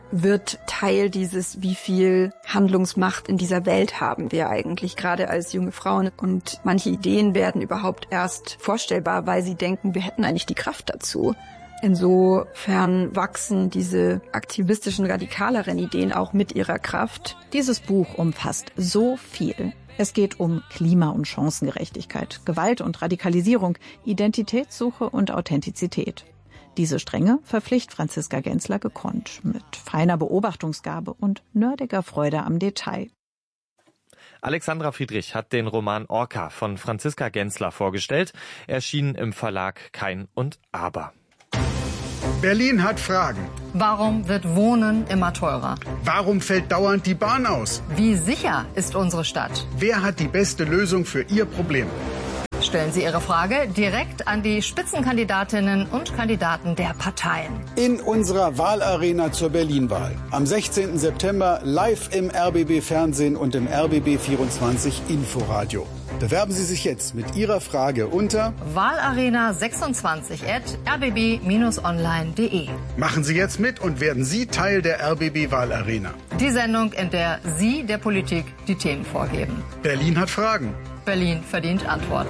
wird Teil dieses, wie viel Handlungsmacht in dieser Welt haben wir eigentlich, gerade als junge Frauen. Und manche Ideen werden überhaupt erst vorstellbar, weil sie denken, wir hätten eigentlich die Kraft dazu. Insofern wachsen diese aktivistischen, radikaleren Ideen auch mit ihrer Kraft. Dieses Buch umfasst so viel. Es geht um Klima- und Chancengerechtigkeit, Gewalt und Radikalisierung, Identitätssuche und Authentizität. Diese Stränge verpflichtet Franziska Gensler gekonnt, mit feiner Beobachtungsgabe und nerdiger Freude am Detail. Alexandra Friedrich hat den Roman Orca von Franziska Gensler vorgestellt, erschienen im Verlag Kein und Aber. Berlin hat Fragen. Warum wird Wohnen immer teurer? Warum fällt dauernd die Bahn aus? Wie sicher ist unsere Stadt? Wer hat die beste Lösung für Ihr Problem? Stellen Sie Ihre Frage direkt an die Spitzenkandidatinnen und Kandidaten der Parteien. In unserer Wahlarena zur Berlin-Wahl. Am 16. September live im RBB-Fernsehen und im RBB24 Inforadio. Bewerben Sie sich jetzt mit Ihrer Frage unter wahlarena26@rbb-online.de. Machen Sie jetzt mit und werden Sie Teil der RBB-Wahlarena. Die Sendung, in der Sie der Politik die Themen vorgeben. Berlin hat Fragen. Berlin verdient Antworten.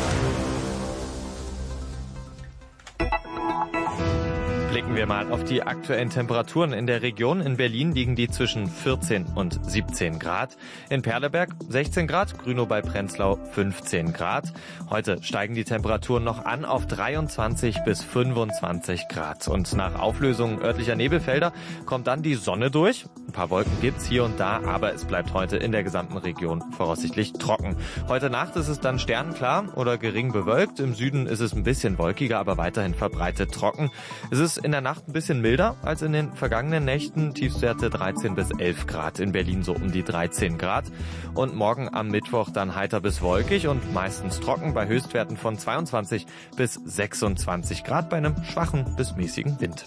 Blicken wir mal auf die aktuellen Temperaturen in der Region. In Berlin liegen die zwischen 14 und 17 Grad. In Perleberg 16 Grad, Grünow bei Prenzlau 15 Grad. Heute steigen die Temperaturen noch an auf 23 bis 25 Grad. Und nach Auflösung örtlicher Nebelfelder kommt dann die Sonne durch. Ein paar Wolken gibt's hier und da, aber es bleibt heute in der gesamten Region voraussichtlich trocken. Heute Nacht ist es dann sternenklar oder gering bewölkt. Im Süden ist es ein bisschen wolkiger, aber weiterhin verbreitet trocken. Es ist in der Nacht ein bisschen milder als in den vergangenen Nächten. Tiefstwerte 13 bis 11 Grad. In Berlin so um die 13 Grad. Und morgen am Mittwoch dann heiter bis wolkig und meistens trocken bei Höchstwerten von 22 bis 26 Grad bei einem schwachen bis mäßigen Wind.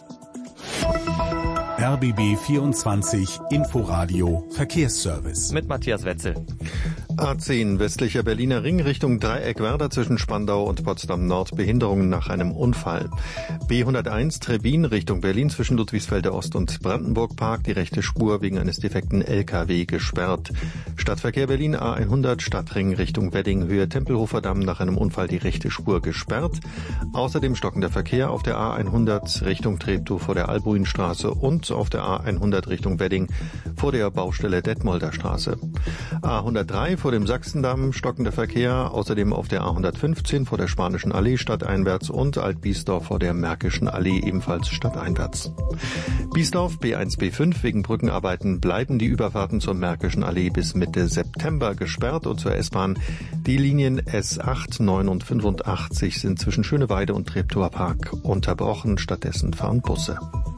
RBB 24 Inforadio Verkehrsservice. Mit Matthias Wetzel. A10 westlicher Berliner Ring Richtung Dreieck-Werder zwischen Spandau und Potsdam-Nord. Behinderungen nach einem Unfall. B101 Trebin Richtung Berlin zwischen Ludwigsfelde Ost und Brandenburg Park. Die rechte Spur wegen eines defekten LKW gesperrt. Stadtverkehr Berlin A100 Stadtring Richtung Wedding Höhe Tempelhofer Damm nach einem Unfall die rechte Spur gesperrt. Außerdem stockender Verkehr auf der A100 Richtung Treptow vor der Albuinstraße und auf der A100 Richtung Wedding vor der Baustelle Detmolder Straße. A103 vor dem Sachsendamm stockender Verkehr, außerdem auf der A115 vor der Spanischen Allee stadteinwärts und Alt-Biesdorf vor der Märkischen Allee ebenfalls stadteinwärts. Biesdorf B1, B5 wegen Brückenarbeiten bleiben die Überfahrten zur Märkischen Allee bis Mitte September gesperrt und zur S-Bahn. Die Linien S8, 9 und 85 sind zwischen Schöneweide und Treptower Park unterbrochen. Stattdessen fahren Busse.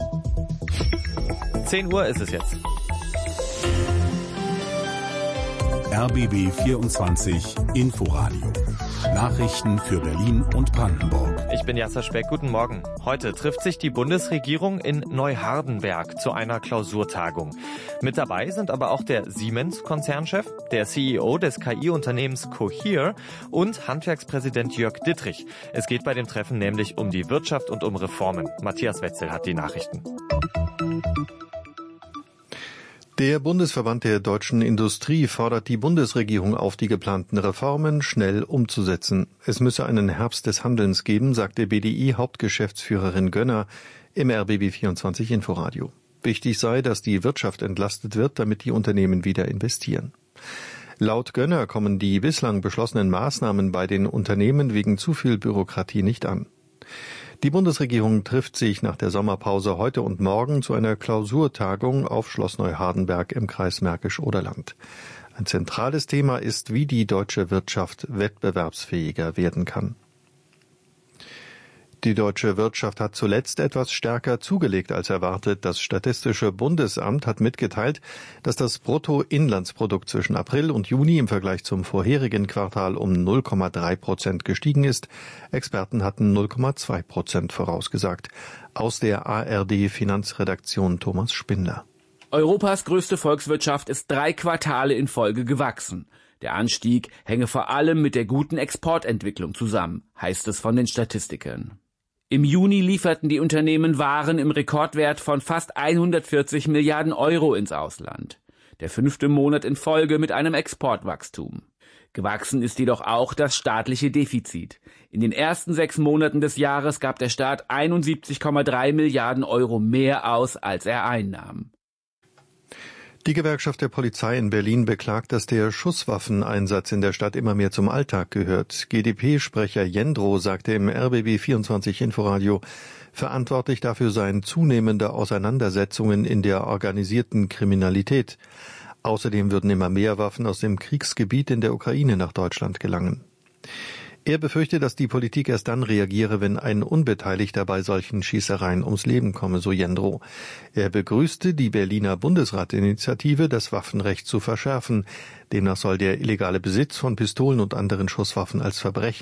10 Uhr ist es jetzt. RBB 24 Inforadio. Nachrichten für Berlin und Brandenburg. Ich bin Jasser Speck, guten Morgen. Heute trifft sich die Bundesregierung in Neuhardenberg zu einer Klausurtagung. Mit dabei sind aber auch der Siemens-Konzernchef, der CEO des KI-Unternehmens Cohere und Handwerkspräsident Jörg Dittrich. Es geht bei dem Treffen nämlich um die Wirtschaft und um Reformen. Matthias Wetzel hat die Nachrichten. Der Bundesverband der deutschen Industrie fordert die Bundesregierung auf, die geplanten Reformen schnell umzusetzen. Es müsse einen Herbst des Handelns geben, sagte BDI-Hauptgeschäftsführerin Gönner im RBB24 Inforadio. Wichtig sei, dass die Wirtschaft entlastet wird, damit die Unternehmen wieder investieren. Laut Gönner kommen die bislang beschlossenen Maßnahmen bei den Unternehmen wegen zu viel Bürokratie nicht an. Die Bundesregierung trifft sich nach der Sommerpause heute und morgen zu einer Klausurtagung auf Schloss Neuhardenberg im Kreis Märkisch-Oderland. Ein zentrales Thema ist, wie die deutsche Wirtschaft wettbewerbsfähiger werden kann. Die deutsche Wirtschaft hat zuletzt etwas stärker zugelegt als erwartet. Das Statistische Bundesamt hat mitgeteilt, dass das Bruttoinlandsprodukt zwischen April und Juni im Vergleich zum vorherigen Quartal um 0,3% gestiegen ist. Experten hatten 0,2% vorausgesagt. Aus der ARD-Finanzredaktion Thomas Spindler. Europas größte Volkswirtschaft ist 3 Quartale in Folge gewachsen. Der Anstieg hänge vor allem mit der guten Exportentwicklung zusammen, heißt es von den Statistikern. Im Juni lieferten die Unternehmen Waren im Rekordwert von fast 140 Milliarden Euro ins Ausland. Der 5. Monat in Folge mit einem Exportwachstum. Gewachsen ist jedoch auch das staatliche Defizit. In den ersten 6 Monaten des Jahres gab der Staat 71,3 Milliarden Euro mehr aus, als er einnahm. Die Gewerkschaft der Polizei in Berlin beklagt, dass der Schusswaffeneinsatz in der Stadt immer mehr zum Alltag gehört. GdP-Sprecher Jendrow sagte im RBB 24 Inforadio, verantwortlich dafür seien zunehmende Auseinandersetzungen in der organisierten Kriminalität. Außerdem würden immer mehr Waffen aus dem Kriegsgebiet in der Ukraine nach Deutschland gelangen. Er befürchtet, dass die Politik erst dann reagiere, wenn ein Unbeteiligter bei solchen Schießereien ums Leben komme, so Jendrow. Er begrüßte die Berliner Bundesratinitiative, das Waffenrecht zu verschärfen. Demnach soll der illegale Besitz von Pistolen und anderen Schusswaffen als Verbrechen